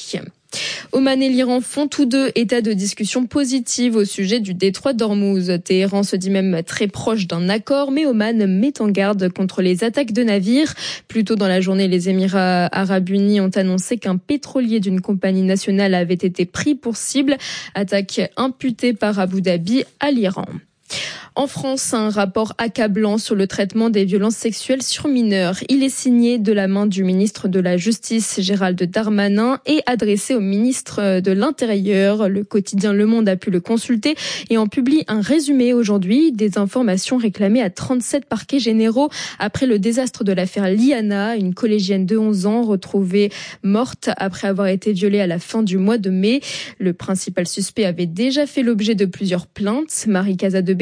Oman et l'Iran font tous deux état de discussion positive au sujet du détroit d'Ormuz. Téhéran se dit même très proche d'un accord, mais Oman met en garde contre les attaques de navires. Plus tôt dans la journée, les Émirats arabes unis ont annoncé qu'un pétrolier d'une compagnie nationale avait été pris pour cible. Attaque imputée par Abu Dhabi à l'Iran. En France, un rapport accablant sur le traitement des violences sexuelles sur mineurs. Il est signé de la main du ministre de la Justice, Gérald Darmanin, et adressé au ministre de l'Intérieur. Le quotidien Le Monde a pu le consulter et en publie un résumé aujourd'hui des informations réclamées à 37 parquets généraux après le désastre de l'affaire Liana, une collégienne de 11 ans retrouvée morte après avoir été violée à la fin du mois de mai. Le principal suspect avait déjà fait l'objet de plusieurs plaintes. Marie Casadebé se rappelle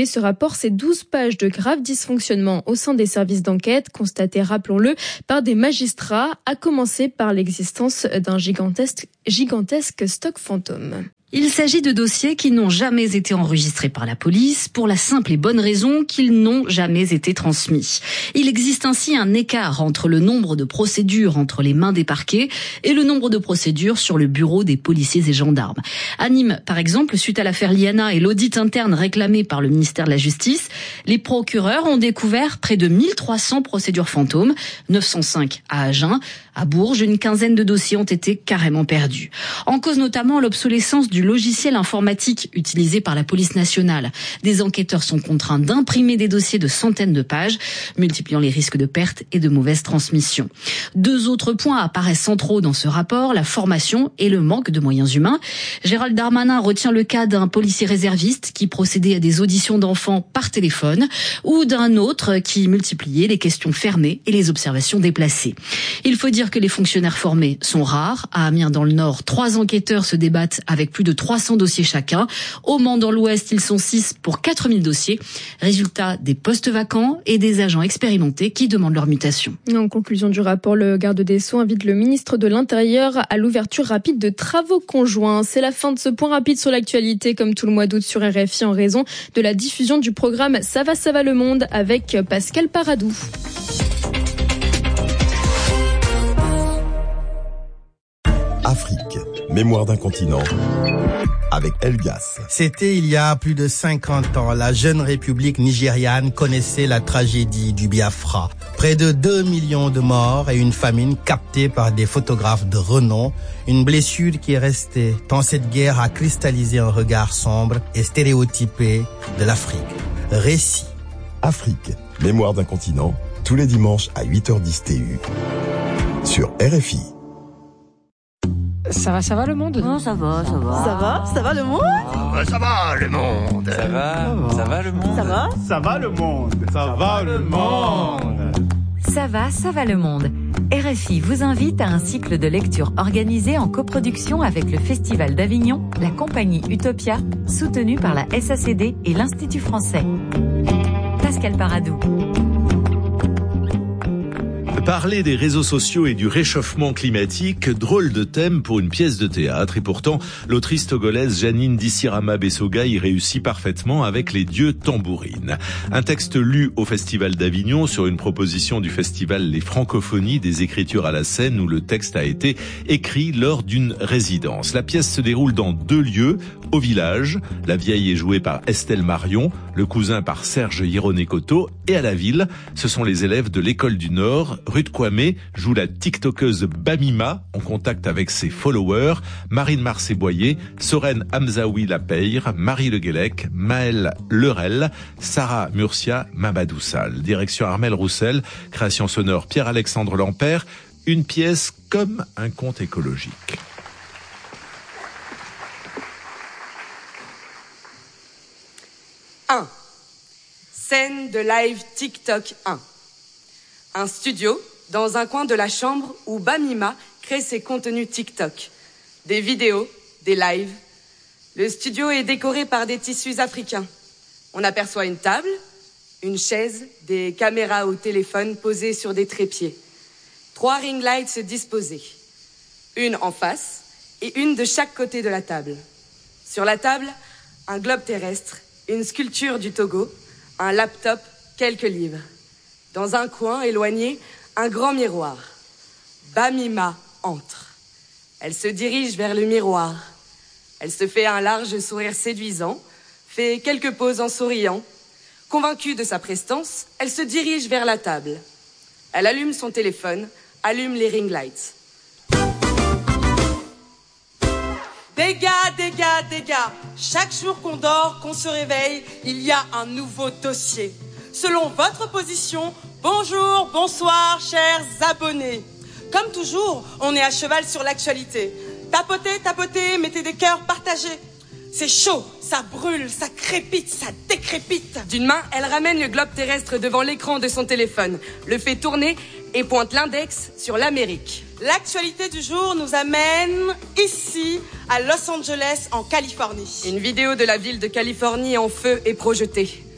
rapport, c'est 12 pages de graves dysfonctionnements au sein des services d'enquête, constatés, rappelons-le, par des magistrats, à commencer par l'existence d'un gigantesque stock fantôme. Il s'agit de dossiers qui n'ont jamais été enregistrés par la police pour la simple et bonne raison qu'ils n'ont jamais été transmis. Il existe ainsi un écart entre le nombre de procédures entre les mains des parquets et le nombre de procédures sur le bureau des policiers et gendarmes. À Nîmes, par exemple, suite à l'affaire Liana et l'audit interne réclamé par le ministère de la Justice, les procureurs ont découvert près de 1300 procédures fantômes, 905 à Agen. À Bourges, une quinzaine de dossiers ont été carrément perdus. En cause notamment l'obsolescence du logiciel informatique utilisé par la police nationale. Des enquêteurs sont contraints d'imprimer des dossiers de centaines de pages, multipliant les risques de perte et de mauvaise transmission. 2 autres points apparaissent centraux dans ce rapport, la formation et le manque de moyens humains. Gérald Darmanin retient le cas d'un policier réserviste qui procédait à des auditions d'enfants par téléphone ou d'un autre qui multipliait les questions fermées et les observations déplacées. Il faut dire que les fonctionnaires formés sont rares. À Amiens dans le Nord, 3 enquêteurs se débattent avec plus de 300 dossiers chacun. Au Mans dans l'Ouest, ils sont 6 pour 4000 dossiers. Résultat, des postes vacants et des agents expérimentés qui demandent leur mutation. En conclusion du rapport, le garde des Sceaux invite le ministre de l'Intérieur à l'ouverture rapide de travaux conjoints. C'est la fin de ce point rapide sur l'actualité, comme tout le mois d'août sur RFI, en raison de la diffusion du programme Ça va le monde avec Pascal Paradou. Afrique, mémoire d'un continent, avec Elgas. C'était il y a plus de 50 ans. La jeune république nigériane connaissait la tragédie du Biafra. Près de 2 millions de morts et une famine captée par des photographes de renom. Une blessure qui est restée, tant cette guerre a cristallisé un regard sombre et stéréotypé de l'Afrique. Récit. Afrique, mémoire d'un continent, tous les dimanches à 8h10 TU. Sur RFI. Ça va le monde? Non, ça va. Ça va le monde? Ça va le monde. Ça va le monde. Ça va le monde. Ça va le monde. RFI vous invite à un cycle de lecture organisé en coproduction avec le Festival d'Avignon, la compagnie Utopia, soutenue par la SACD et l'Institut français. Pascal Paradou. Parler des réseaux sociaux et du réchauffement climatique, drôle de thème pour une pièce de théâtre. Et pourtant, l'autrice togolaise Janine Dissirama Bessoga y réussit parfaitement avec Les Dieux Tambourines. Un texte lu au Festival d'Avignon sur une proposition du festival Les Francophonies des écritures à la scène où le texte a été écrit lors d'une résidence. La pièce se déroule dans 2 lieux, au village. La vieille est jouée par Estelle Marion, le cousin par Serge Hieronykoto, et à la ville, ce sont les élèves de l'École du Nord. Ruth Kwame joue la tiktokeuse Bamima en contact avec ses followers, Marine Marcé-Boyer, Soren Hamzaoui Lapeyre, Marie Le Guélec, Maëlle Lerel, Sarah Murcia, Mamadou Sall. Direction Armel Roussel, création sonore Pierre-Alexandre Lampère, une pièce comme un conte écologique. Scène de live TikTok 1. Un studio dans un coin de la chambre où Bamima crée ses contenus TikTok. Des vidéos, des lives. Le studio est décoré par des tissus africains. On aperçoit une table, une chaise, des caméras au téléphone posées sur des trépieds. 3 ring lights disposés. Une en face et une de chaque côté de la table. Sur la table, un globe terrestre, une sculpture du Togo, un laptop, quelques livres. Dans un coin éloigné, un grand miroir. Bamima entre. Elle se dirige vers le miroir. Elle se fait un large sourire séduisant, fait quelques poses en souriant. Convaincue de sa prestance, elle se dirige vers la table. Elle allume son téléphone, allume les ring lights. Dégâts. Chaque jour qu'on dort, qu'on se réveille, il y a un nouveau dossier. Selon votre position, bonjour, bonsoir, chers abonnés. Comme toujours, on est à cheval sur l'actualité. Tapotez, mettez des cœurs, partagez. C'est chaud, ça brûle, ça crépite, ça décrépite. D'une main, elle ramène le globe terrestre devant l'écran de son téléphone, le fait tourner et pointe l'index sur l'Amérique. L'actualité du jour nous amène ici, à Los Angeles, en Californie. Une vidéo de la ville de Californie en feu est projetée.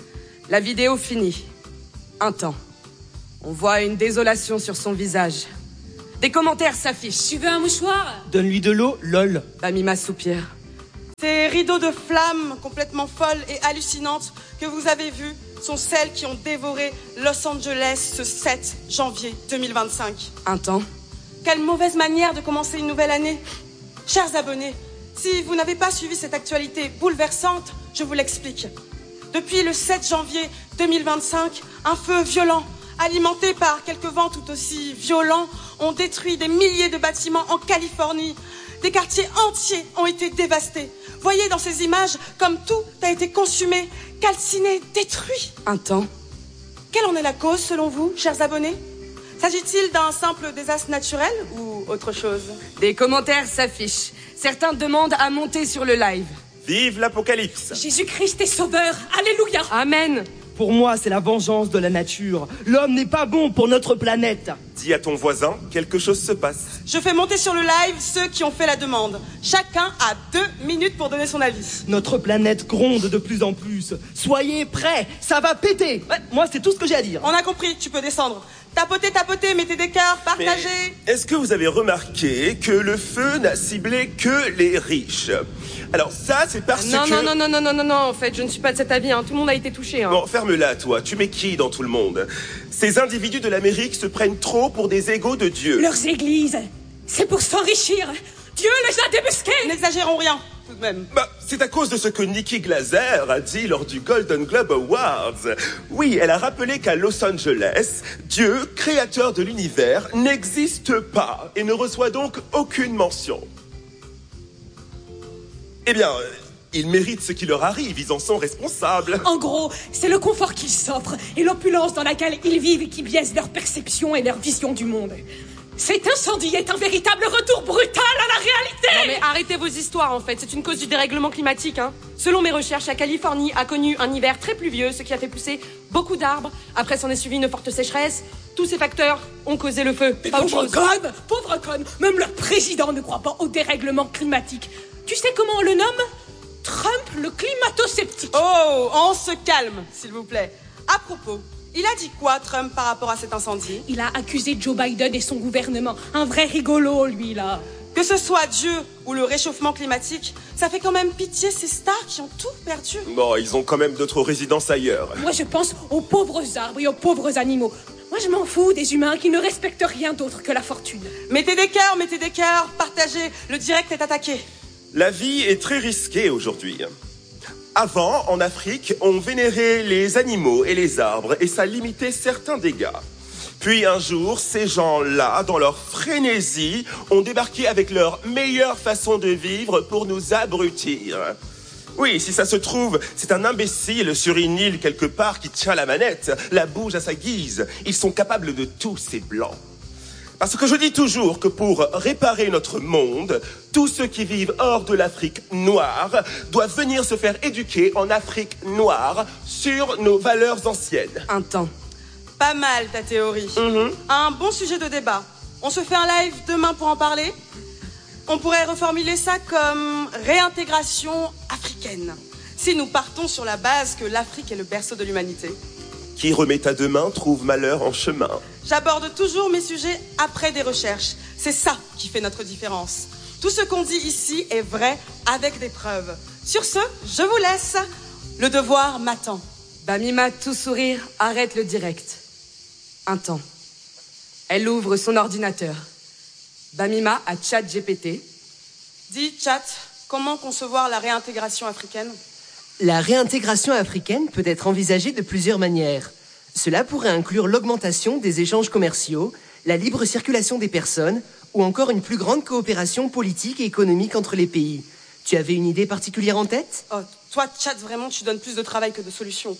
La vidéo finit. Un temps. On voit une désolation sur son visage. Des commentaires s'affichent. Tu veux un mouchoir? Donne-lui de l'eau, lol. Bamima soupire. Ces rideaux de flammes complètement folles et hallucinantes que vous avez vus sont celles qui ont dévoré Los Angeles ce 7 janvier 2025. Un temps. Quelle mauvaise manière de commencer une nouvelle année. Chers abonnés, si vous n'avez pas suivi cette actualité bouleversante, je vous l'explique. Depuis le 7 janvier 2025, un feu violent, alimenté par quelques vents tout aussi violents, ont détruit des milliers de bâtiments en Californie. Des quartiers entiers ont été dévastés. Voyez dans ces images comme tout a été consumé, calciné, détruit. Un temps. Quelle en est la cause selon vous, chers abonnés? S'agit-il d'un simple désastre naturel ou autre chose? Des commentaires s'affichent. Certains demandent à monter sur le live. Vive l'Apocalypse! Jésus-Christ est sauveur. Alléluia. Amen. Pour moi, c'est la vengeance de la nature. L'homme n'est pas bon pour notre planète. Dis à ton voisin, quelque chose se passe. Je fais monter sur le live ceux qui ont fait la demande. Chacun a 2 minutes pour donner son avis. Notre planète gronde de plus en plus. Soyez prêts, ça va péter. Ouais, moi, c'est tout ce que j'ai à dire. On a compris, tu peux descendre. Tapotez, mettez des cœurs, partagez. Mais est-ce que vous avez remarqué que le feu n'a ciblé que les riches? Alors ça, c'est parce que... Non, en fait, je ne suis pas de cet avis, hein. Tout le monde a été touché. Hein. Bon, ferme-la, toi. Tu mets qui dans tout le monde? Ces individus de l'Amérique se prennent trop pour des égaux de Dieu. Leurs églises, c'est pour s'enrichir. Dieu les a débusqués. N'exagérons rien, tout de même. Bah, c'est à cause de ce que Nikki Glaser a dit lors du Golden Globe Awards. Oui, elle a rappelé qu'à Los Angeles, Dieu, créateur de l'univers, n'existe pas et ne reçoit donc aucune mention. Eh bien, ils méritent ce qui leur arrive, ils en sont responsables. En gros, c'est le confort qu'ils s'offrent et l'opulence dans laquelle ils vivent qui biaise leur perception et leur vision du monde. Cet incendie est un véritable retour brutal à la réalité. Non mais arrêtez vos histoires en fait, c'est une cause du dérèglement climatique. Hein. Selon mes recherches, la Californie a connu un hiver très pluvieux, ce qui a fait pousser beaucoup d'arbres. Après s'en est suivi une forte sécheresse. Tous ces facteurs ont causé le feu. Mais pauvre conne, même leur président ne croit pas au dérèglement climatique. Tu sais comment on le nomme? Trump le climato-sceptique. Oh, on se calme, s'il vous plaît. À propos, il a dit quoi, Trump, par rapport à cet incendie? Il a accusé Joe Biden et son gouvernement. Un vrai rigolo, lui, là. Que ce soit Dieu ou le réchauffement climatique, ça fait quand même pitié ces stars qui ont tout perdu. Bon, ils ont quand même d'autres résidences ailleurs. Moi, je pense aux pauvres arbres et aux pauvres animaux. Moi, je m'en fous des humains qui ne respectent rien d'autre que la fortune. Mettez des cœurs, partagez. Le direct est attaqué. La vie est très risquée aujourd'hui. Avant, en Afrique, on vénérait les animaux et les arbres et ça limitait certains dégâts. Puis un jour, ces gens-là, dans leur frénésie, ont débarqué avec leur meilleure façon de vivre pour nous abrutir. Oui, si ça se trouve, c'est un imbécile sur une île quelque part qui tient la manette, la bouge à sa guise. Ils sont capables de tout, ces blancs. Parce que je dis toujours que pour réparer notre monde, tous ceux qui vivent hors de l'Afrique noire doivent venir se faire éduquer en Afrique noire sur nos valeurs anciennes. Un temps. Pas mal ta théorie. Un bon sujet de débat. On se fait un live demain pour en parler. On pourrait reformuler ça comme réintégration africaine. Si nous partons sur la base que l'Afrique est le berceau de l'humanité. Qui remet à demain trouve malheur en chemin. J'aborde toujours mes sujets après des recherches. C'est ça qui fait notre différence. Tout ce qu'on dit ici est vrai avec des preuves. Sur ce, je vous laisse. Le devoir m'attend. Bamima, tout sourire, arrête le direct. Un temps. Elle ouvre son ordinateur. Bamima a ChatGPT. Dis, Chat, comment concevoir la réintégration africaine? La réintégration africaine peut être envisagée de plusieurs manières. Cela pourrait inclure l'augmentation des échanges commerciaux, la libre circulation des personnes ou encore une plus grande coopération politique et économique entre les pays. Tu avais une idée particulière en tête? Oh, toi, Chat, vraiment, tu donnes plus de travail que de solutions.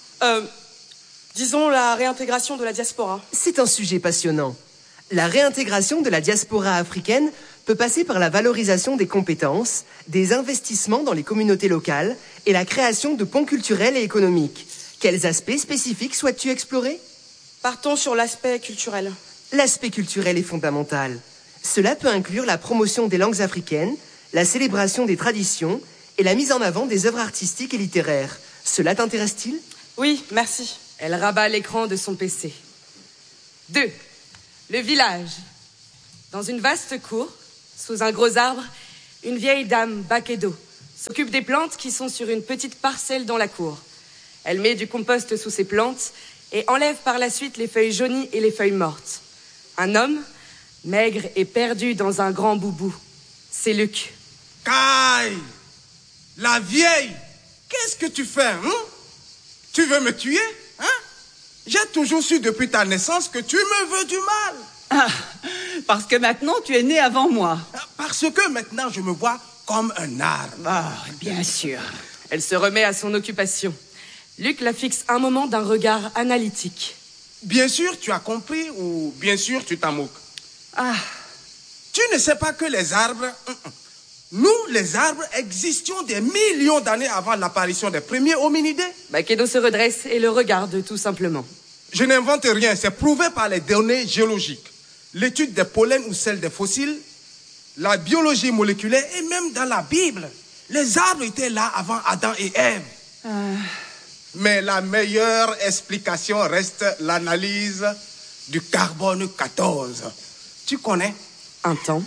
Disons la réintégration de la diaspora. C'est un sujet passionnant. La réintégration de la diaspora africaine peut passer par la valorisation des compétences, des investissements dans les communautés locales et la création de ponts culturels et économiques. Quels aspects spécifiques souhaites-tu explorer? Partons sur l'aspect culturel. L'aspect culturel est fondamental. Cela peut inclure la promotion des langues africaines, la célébration des traditions et la mise en avant des œuvres artistiques et littéraires. Cela t'intéresse-t-il? Oui, merci. Elle rabat l'écran de son PC. 2. Le village. Dans une vaste cour, sous un gros arbre, une vieille dame, Bakedo, s'occupe des plantes qui sont sur une petite parcelle dans la cour. Elle met du compost sous ses plantes et enlève par la suite les feuilles jaunies et les feuilles mortes. Un homme, maigre et perdu dans un grand boubou. C'est Luc. Kai, la vieille, qu'est-ce que tu fais, hein? Tu veux me tuer, hein? J'ai toujours su depuis ta naissance que tu me veux du mal. Ah, parce que maintenant tu es né avant moi. Parce que maintenant je me vois comme un arbre. Ah, bien sûr. Elle se remet à son occupation. Luc la fixe un moment d'un regard analytique. Bien sûr tu as compris ou bien sûr tu t'en moques? Ah. Tu ne sais pas que les arbres... Nous, les arbres, existions des millions d'années avant l'apparition des premiers hominidés. Bakedo se redresse et le regarde tout simplement. Je n'invente rien, c'est prouvé par les données géologiques. L'étude des pollens ou celle des fossiles, la biologie moléculaire et même dans la Bible. Les arbres étaient là avant Adam et Ève. Mais la meilleure explication reste l'analyse du carbone 14. Tu connais? Un temps.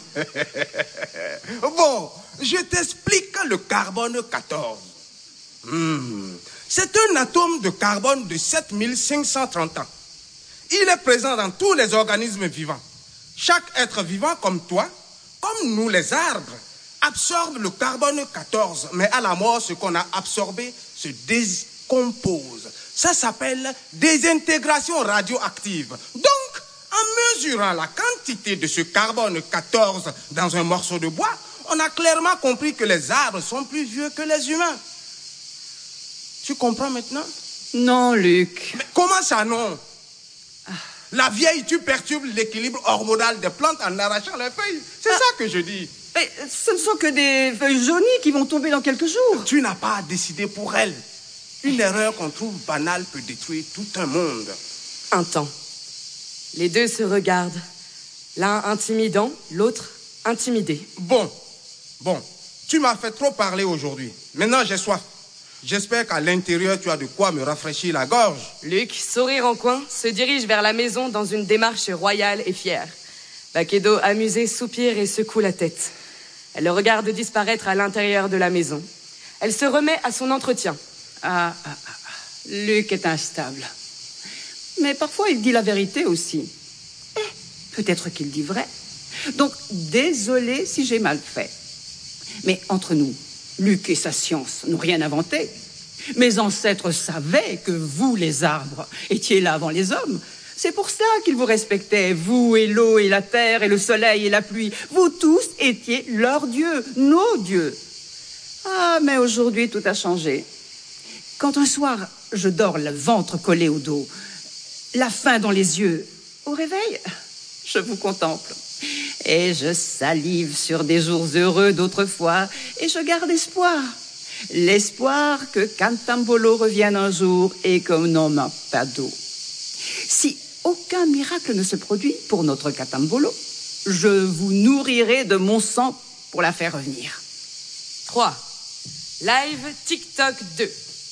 Bon, je t'explique le carbone 14. C'est un atome de carbone de 7530 ans. Il est présent dans tous les organismes vivants. Chaque être vivant comme toi, comme nous les arbres, absorbe le carbone 14. Mais à la mort, ce qu'on a absorbé se décompose. Ça s'appelle désintégration radioactive. Donc, en mesurant la quantité de ce carbone 14 dans un morceau de bois, on a clairement compris que les arbres sont plus vieux que les humains. Tu comprends maintenant? Non, Luc. Mais comment ça, non? La vieille, tu perturbes l'équilibre hormonal des plantes en arrachant les feuilles. C'est ça que je dis. Mais ce ne sont que des feuilles jaunies qui vont tomber dans quelques jours. Tu n'as pas à décider pour elles. Une erreur qu'on trouve banale peut détruire tout un monde. Un temps. Les deux se regardent. L'un intimidant, l'autre intimidé. Bon. Tu m'as fait trop parler aujourd'hui. Maintenant, j'ai soif. J'espère qu'à l'intérieur, tu as de quoi me rafraîchir la gorge. Luc, sourire en coin, se dirige vers la maison dans une démarche royale et fière. Bakedo, amusé, soupire et secoue la tête. Elle le regarde disparaître à l'intérieur de la maison. Elle se remet à son entretien. Luc est instable. Mais parfois, il dit la vérité aussi. Peut-être qu'il dit vrai. Donc, désolé si j'ai mal fait. Mais entre nous, Luc et sa science n'ont rien inventé. Mes ancêtres savaient que vous, les arbres, étiez là avant les hommes. C'est pour ça qu'ils vous respectaient, vous et l'eau et la terre et le soleil et la pluie. Vous tous étiez leurs dieux, nos dieux. Ah, mais aujourd'hui, tout a changé. Quand un soir, je dors le ventre collé au dos, la faim dans les yeux, au réveil, je vous contemple. Et je salive sur des jours heureux d'autrefois, et je garde espoir. L'espoir que Cantambolo revienne un jour et qu'on n'en manque pas d'eau. Si aucun miracle ne se produit pour notre Cantambolo, je vous nourrirai de mon sang pour la faire revenir. 3. Live TikTok 2.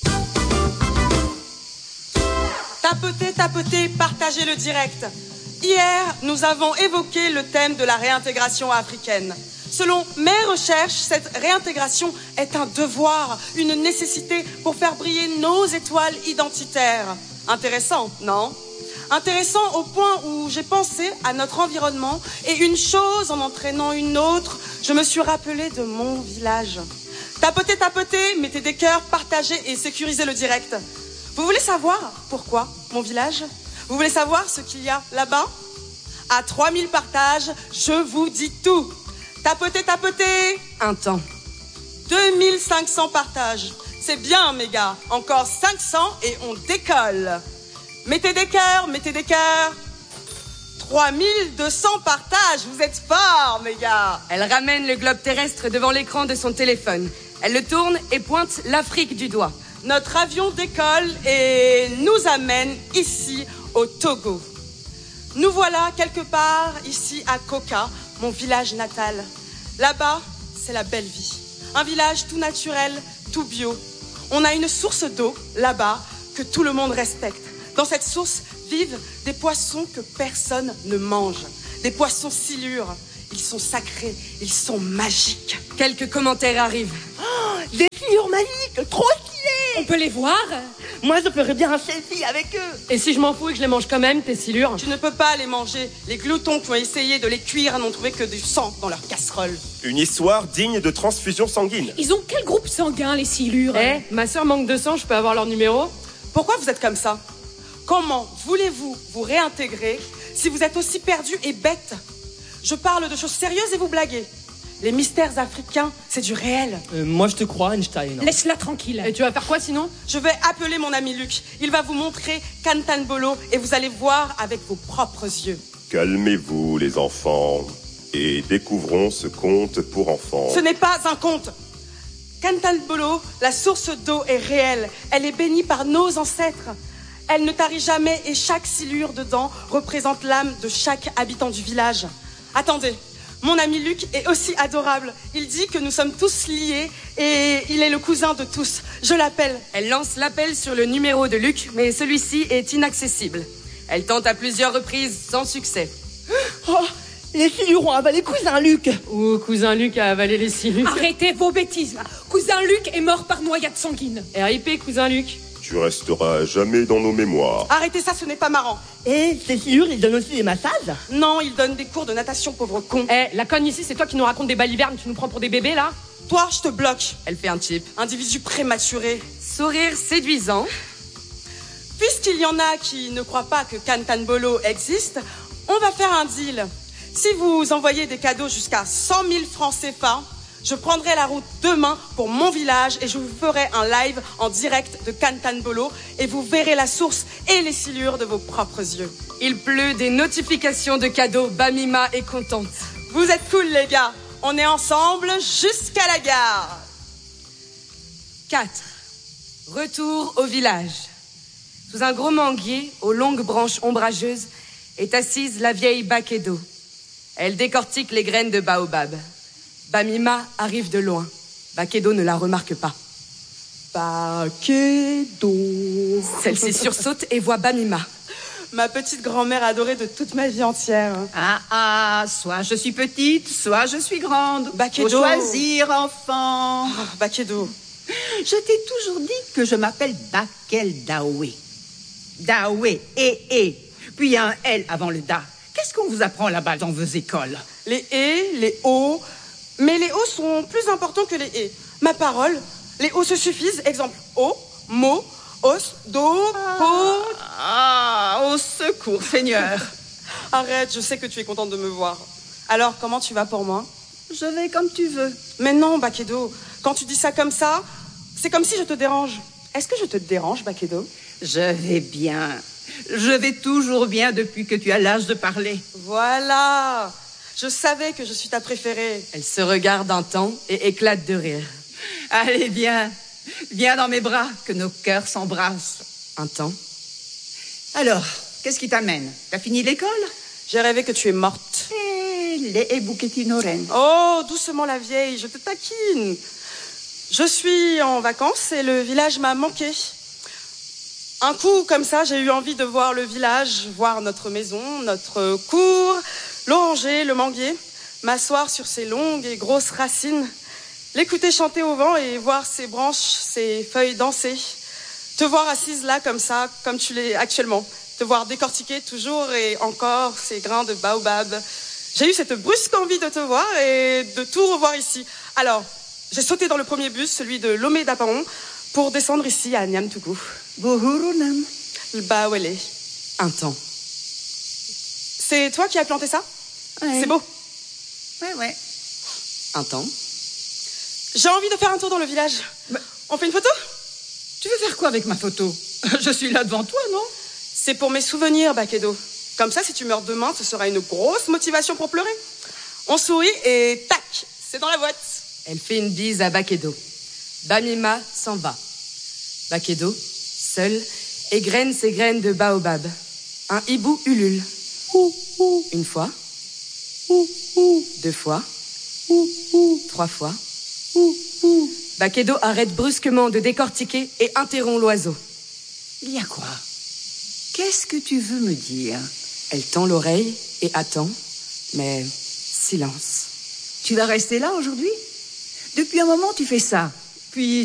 Tapotez, partagez le direct. Hier, nous avons évoqué le thème de la réintégration africaine. Selon mes recherches, cette réintégration est un devoir, une nécessité pour faire briller nos étoiles identitaires. Intéressant, non? Intéressant au point où j'ai pensé à notre environnement et une chose en entraînant une autre, je me suis rappelé de mon village. Tapotez, mettez des cœurs, partagez et sécurisez le direct. Vous voulez savoir pourquoi mon village? Vous voulez savoir ce qu'il y a là-bas? À 3000 partages, je vous dis tout. Tapotez. Un temps. 2500 partages. C'est bien, mes gars. Encore 500 et on décolle. Mettez des cœurs. 3200 partages. Vous êtes forts, mes gars. Elle ramène le globe terrestre devant l'écran de son téléphone. Elle le tourne et pointe l'Afrique du doigt. Notre avion décolle et nous amène ici, au Togo. Nous voilà quelque part ici à Koka, mon village natal. Là-bas, c'est la belle vie. Un village tout naturel, tout bio. On a une source d'eau là-bas, que tout le monde respecte. Dans cette source vivent des poissons que personne ne mange. Des poissons silures. Ils sont sacrés, ils sont magiques. Quelques commentaires arrivent. Oh, des silures magiques, trop stylées! On peut les voir? Moi, je ferais bien un selfie avec eux. Et si je m'en fous et que je les mange quand même, tes silures? Tu ne peux pas les manger. Les gloutons qui ont essayé de les cuire n'ont trouvé que du sang dans leur casserole. Une histoire digne de transfusion sanguine. Ils ont quel groupe sanguin, les silures? Ma sœur manque de sang, je peux avoir leur numéro? Pourquoi vous êtes comme ça? Comment voulez-vous vous réintégrer si vous êtes aussi perdu et bête? Je parle de choses sérieuses et vous blaguez. Les mystères africains, c'est du réel. Moi, je te crois, Einstein. Laisse-la tranquille. Et tu vas faire quoi sinon? Je vais appeler mon ami Luc. Il va vous montrer Cantanbolo et vous allez voir avec vos propres yeux. Calmez-vous, les enfants, et découvrons ce conte pour enfants. Ce n'est pas un conte. Cantanbolo, la source d'eau est réelle. Elle est bénie par nos ancêtres. Elle ne tarit jamais et chaque silure dedans représente l'âme de chaque habitant du village. Attendez, mon ami Luc est aussi adorable. Il dit que nous sommes tous liés et il est le cousin de tous. Je l'appelle. Elle lance l'appel sur le numéro de Luc, mais celui-ci est inaccessible. Elle tente à plusieurs reprises sans succès. Oh, les silures ont avalé cousin Luc. Ou cousin Luc a avalé les silures. Arrêtez vos bêtises. Cousin Luc est mort par noyade sanguine. RIP, cousin Luc. Tu resteras jamais dans nos mémoires. Arrêtez ça, ce n'est pas marrant. Et ces silures, ils donnent aussi des massages? Non, ils donnent des cours de natation, pauvre con. La conne ici, c'est toi qui nous raconte des balivernes, tu nous prends pour des bébés, là? Toi, je te bloque. Elle fait un chip. Individu prématuré. Sourire séduisant. Puisqu'il y en a qui ne croient pas que Cantanbolo existe, on va faire un deal. Si vous envoyez des cadeaux jusqu'à 100 000 francs CFA, je prendrai la route demain pour mon village et je vous ferai un live en direct de Cantanbolo et vous verrez la source et les silures de vos propres yeux. Il pleut des notifications de cadeaux. Bamima est contente. Vous êtes cool, les gars. On est ensemble jusqu'à la gare. 4. Retour au village. Sous un gros manguier, aux longues branches ombrageuses, est assise la vieille Bakedo. Elle décortique les graines de baobab. Bamima arrive de loin. Bakedo ne la remarque pas. Bakedo. Celle-ci sursaute et voit Bamima. Ma petite grand-mère adorée de toute ma vie entière. Soit je suis petite, soit je suis grande. Bakedo. Faut choisir, enfant. Bakedo. Je t'ai toujours dit que je m'appelle Bakel Daoué. Daoué, puis il y a un L avant le Da. Qu'est-ce qu'on vous apprend là-bas dans vos écoles? Les les O. Mais les O sont plus importants que les E. Ma parole, les O se suffisent. Exemple, O, mo, os, do, po. Au secours, Seigneur. Arrête, je sais que tu es contente de me voir. Alors, comment tu vas pour moi? Je vais comme tu veux. Mais non, Bakedo. Quand tu dis ça comme ça, c'est comme si je te dérange. Est-ce que je te dérange, Bakedo? Je vais bien. Je vais toujours bien depuis que tu as l'âge de parler. Voilà. Je savais que je suis ta préférée. Elle se regarde un temps et éclate de rire. Allez, viens. Viens dans mes bras, que nos cœurs s'embrassent. Un temps. Alors, qu'est-ce qui t'amène? T'as fini l'école? J'ai rêvé que tu es morte. Oh, doucement la vieille, je te taquine. Je suis en vacances et le village m'a manqué. Un coup, comme ça, j'ai eu envie de voir le village, voir notre maison, notre cour, l'oranger, le manguier, m'asseoir sur ses longues et grosses racines, l'écouter chanter au vent et voir ses branches, ses feuilles danser. Te voir assise là, comme ça, comme tu l'es actuellement. Te voir décortiquer toujours et encore ces grains de baobab. J'ai eu cette brusque envie de te voir et de tout revoir ici. Alors, j'ai sauté dans le premier bus, celui de Lomé d'Apaon, pour descendre ici à Niamtougou. Bohurunam. Bawele. Un temps. C'est toi qui as planté ça? Ouais. C'est beau. Ouais. Un temps. J'ai envie de faire un tour dans le village. On fait une photo? Tu veux faire quoi avec ma photo? Je suis là devant toi, non? C'est pour mes souvenirs, Bakedo. Comme ça, si tu meurs demain, ce sera une grosse motivation pour pleurer. On sourit et tac, c'est dans la boîte. Elle fait une bise à Bakedo. Bamima s'en va. Bakedo, seul, égrène ses graines de baobab. Un hibou ulule. Une fois. 2 fois. 3 fois. Bakedo arrête brusquement de décortiquer et interrompt l'oiseau. Il y a quoi? Qu'est-ce que tu veux me dire? Elle tend l'oreille et attend, mais silence. Tu vas rester là aujourd'hui? Depuis un moment, tu fais ça. Puis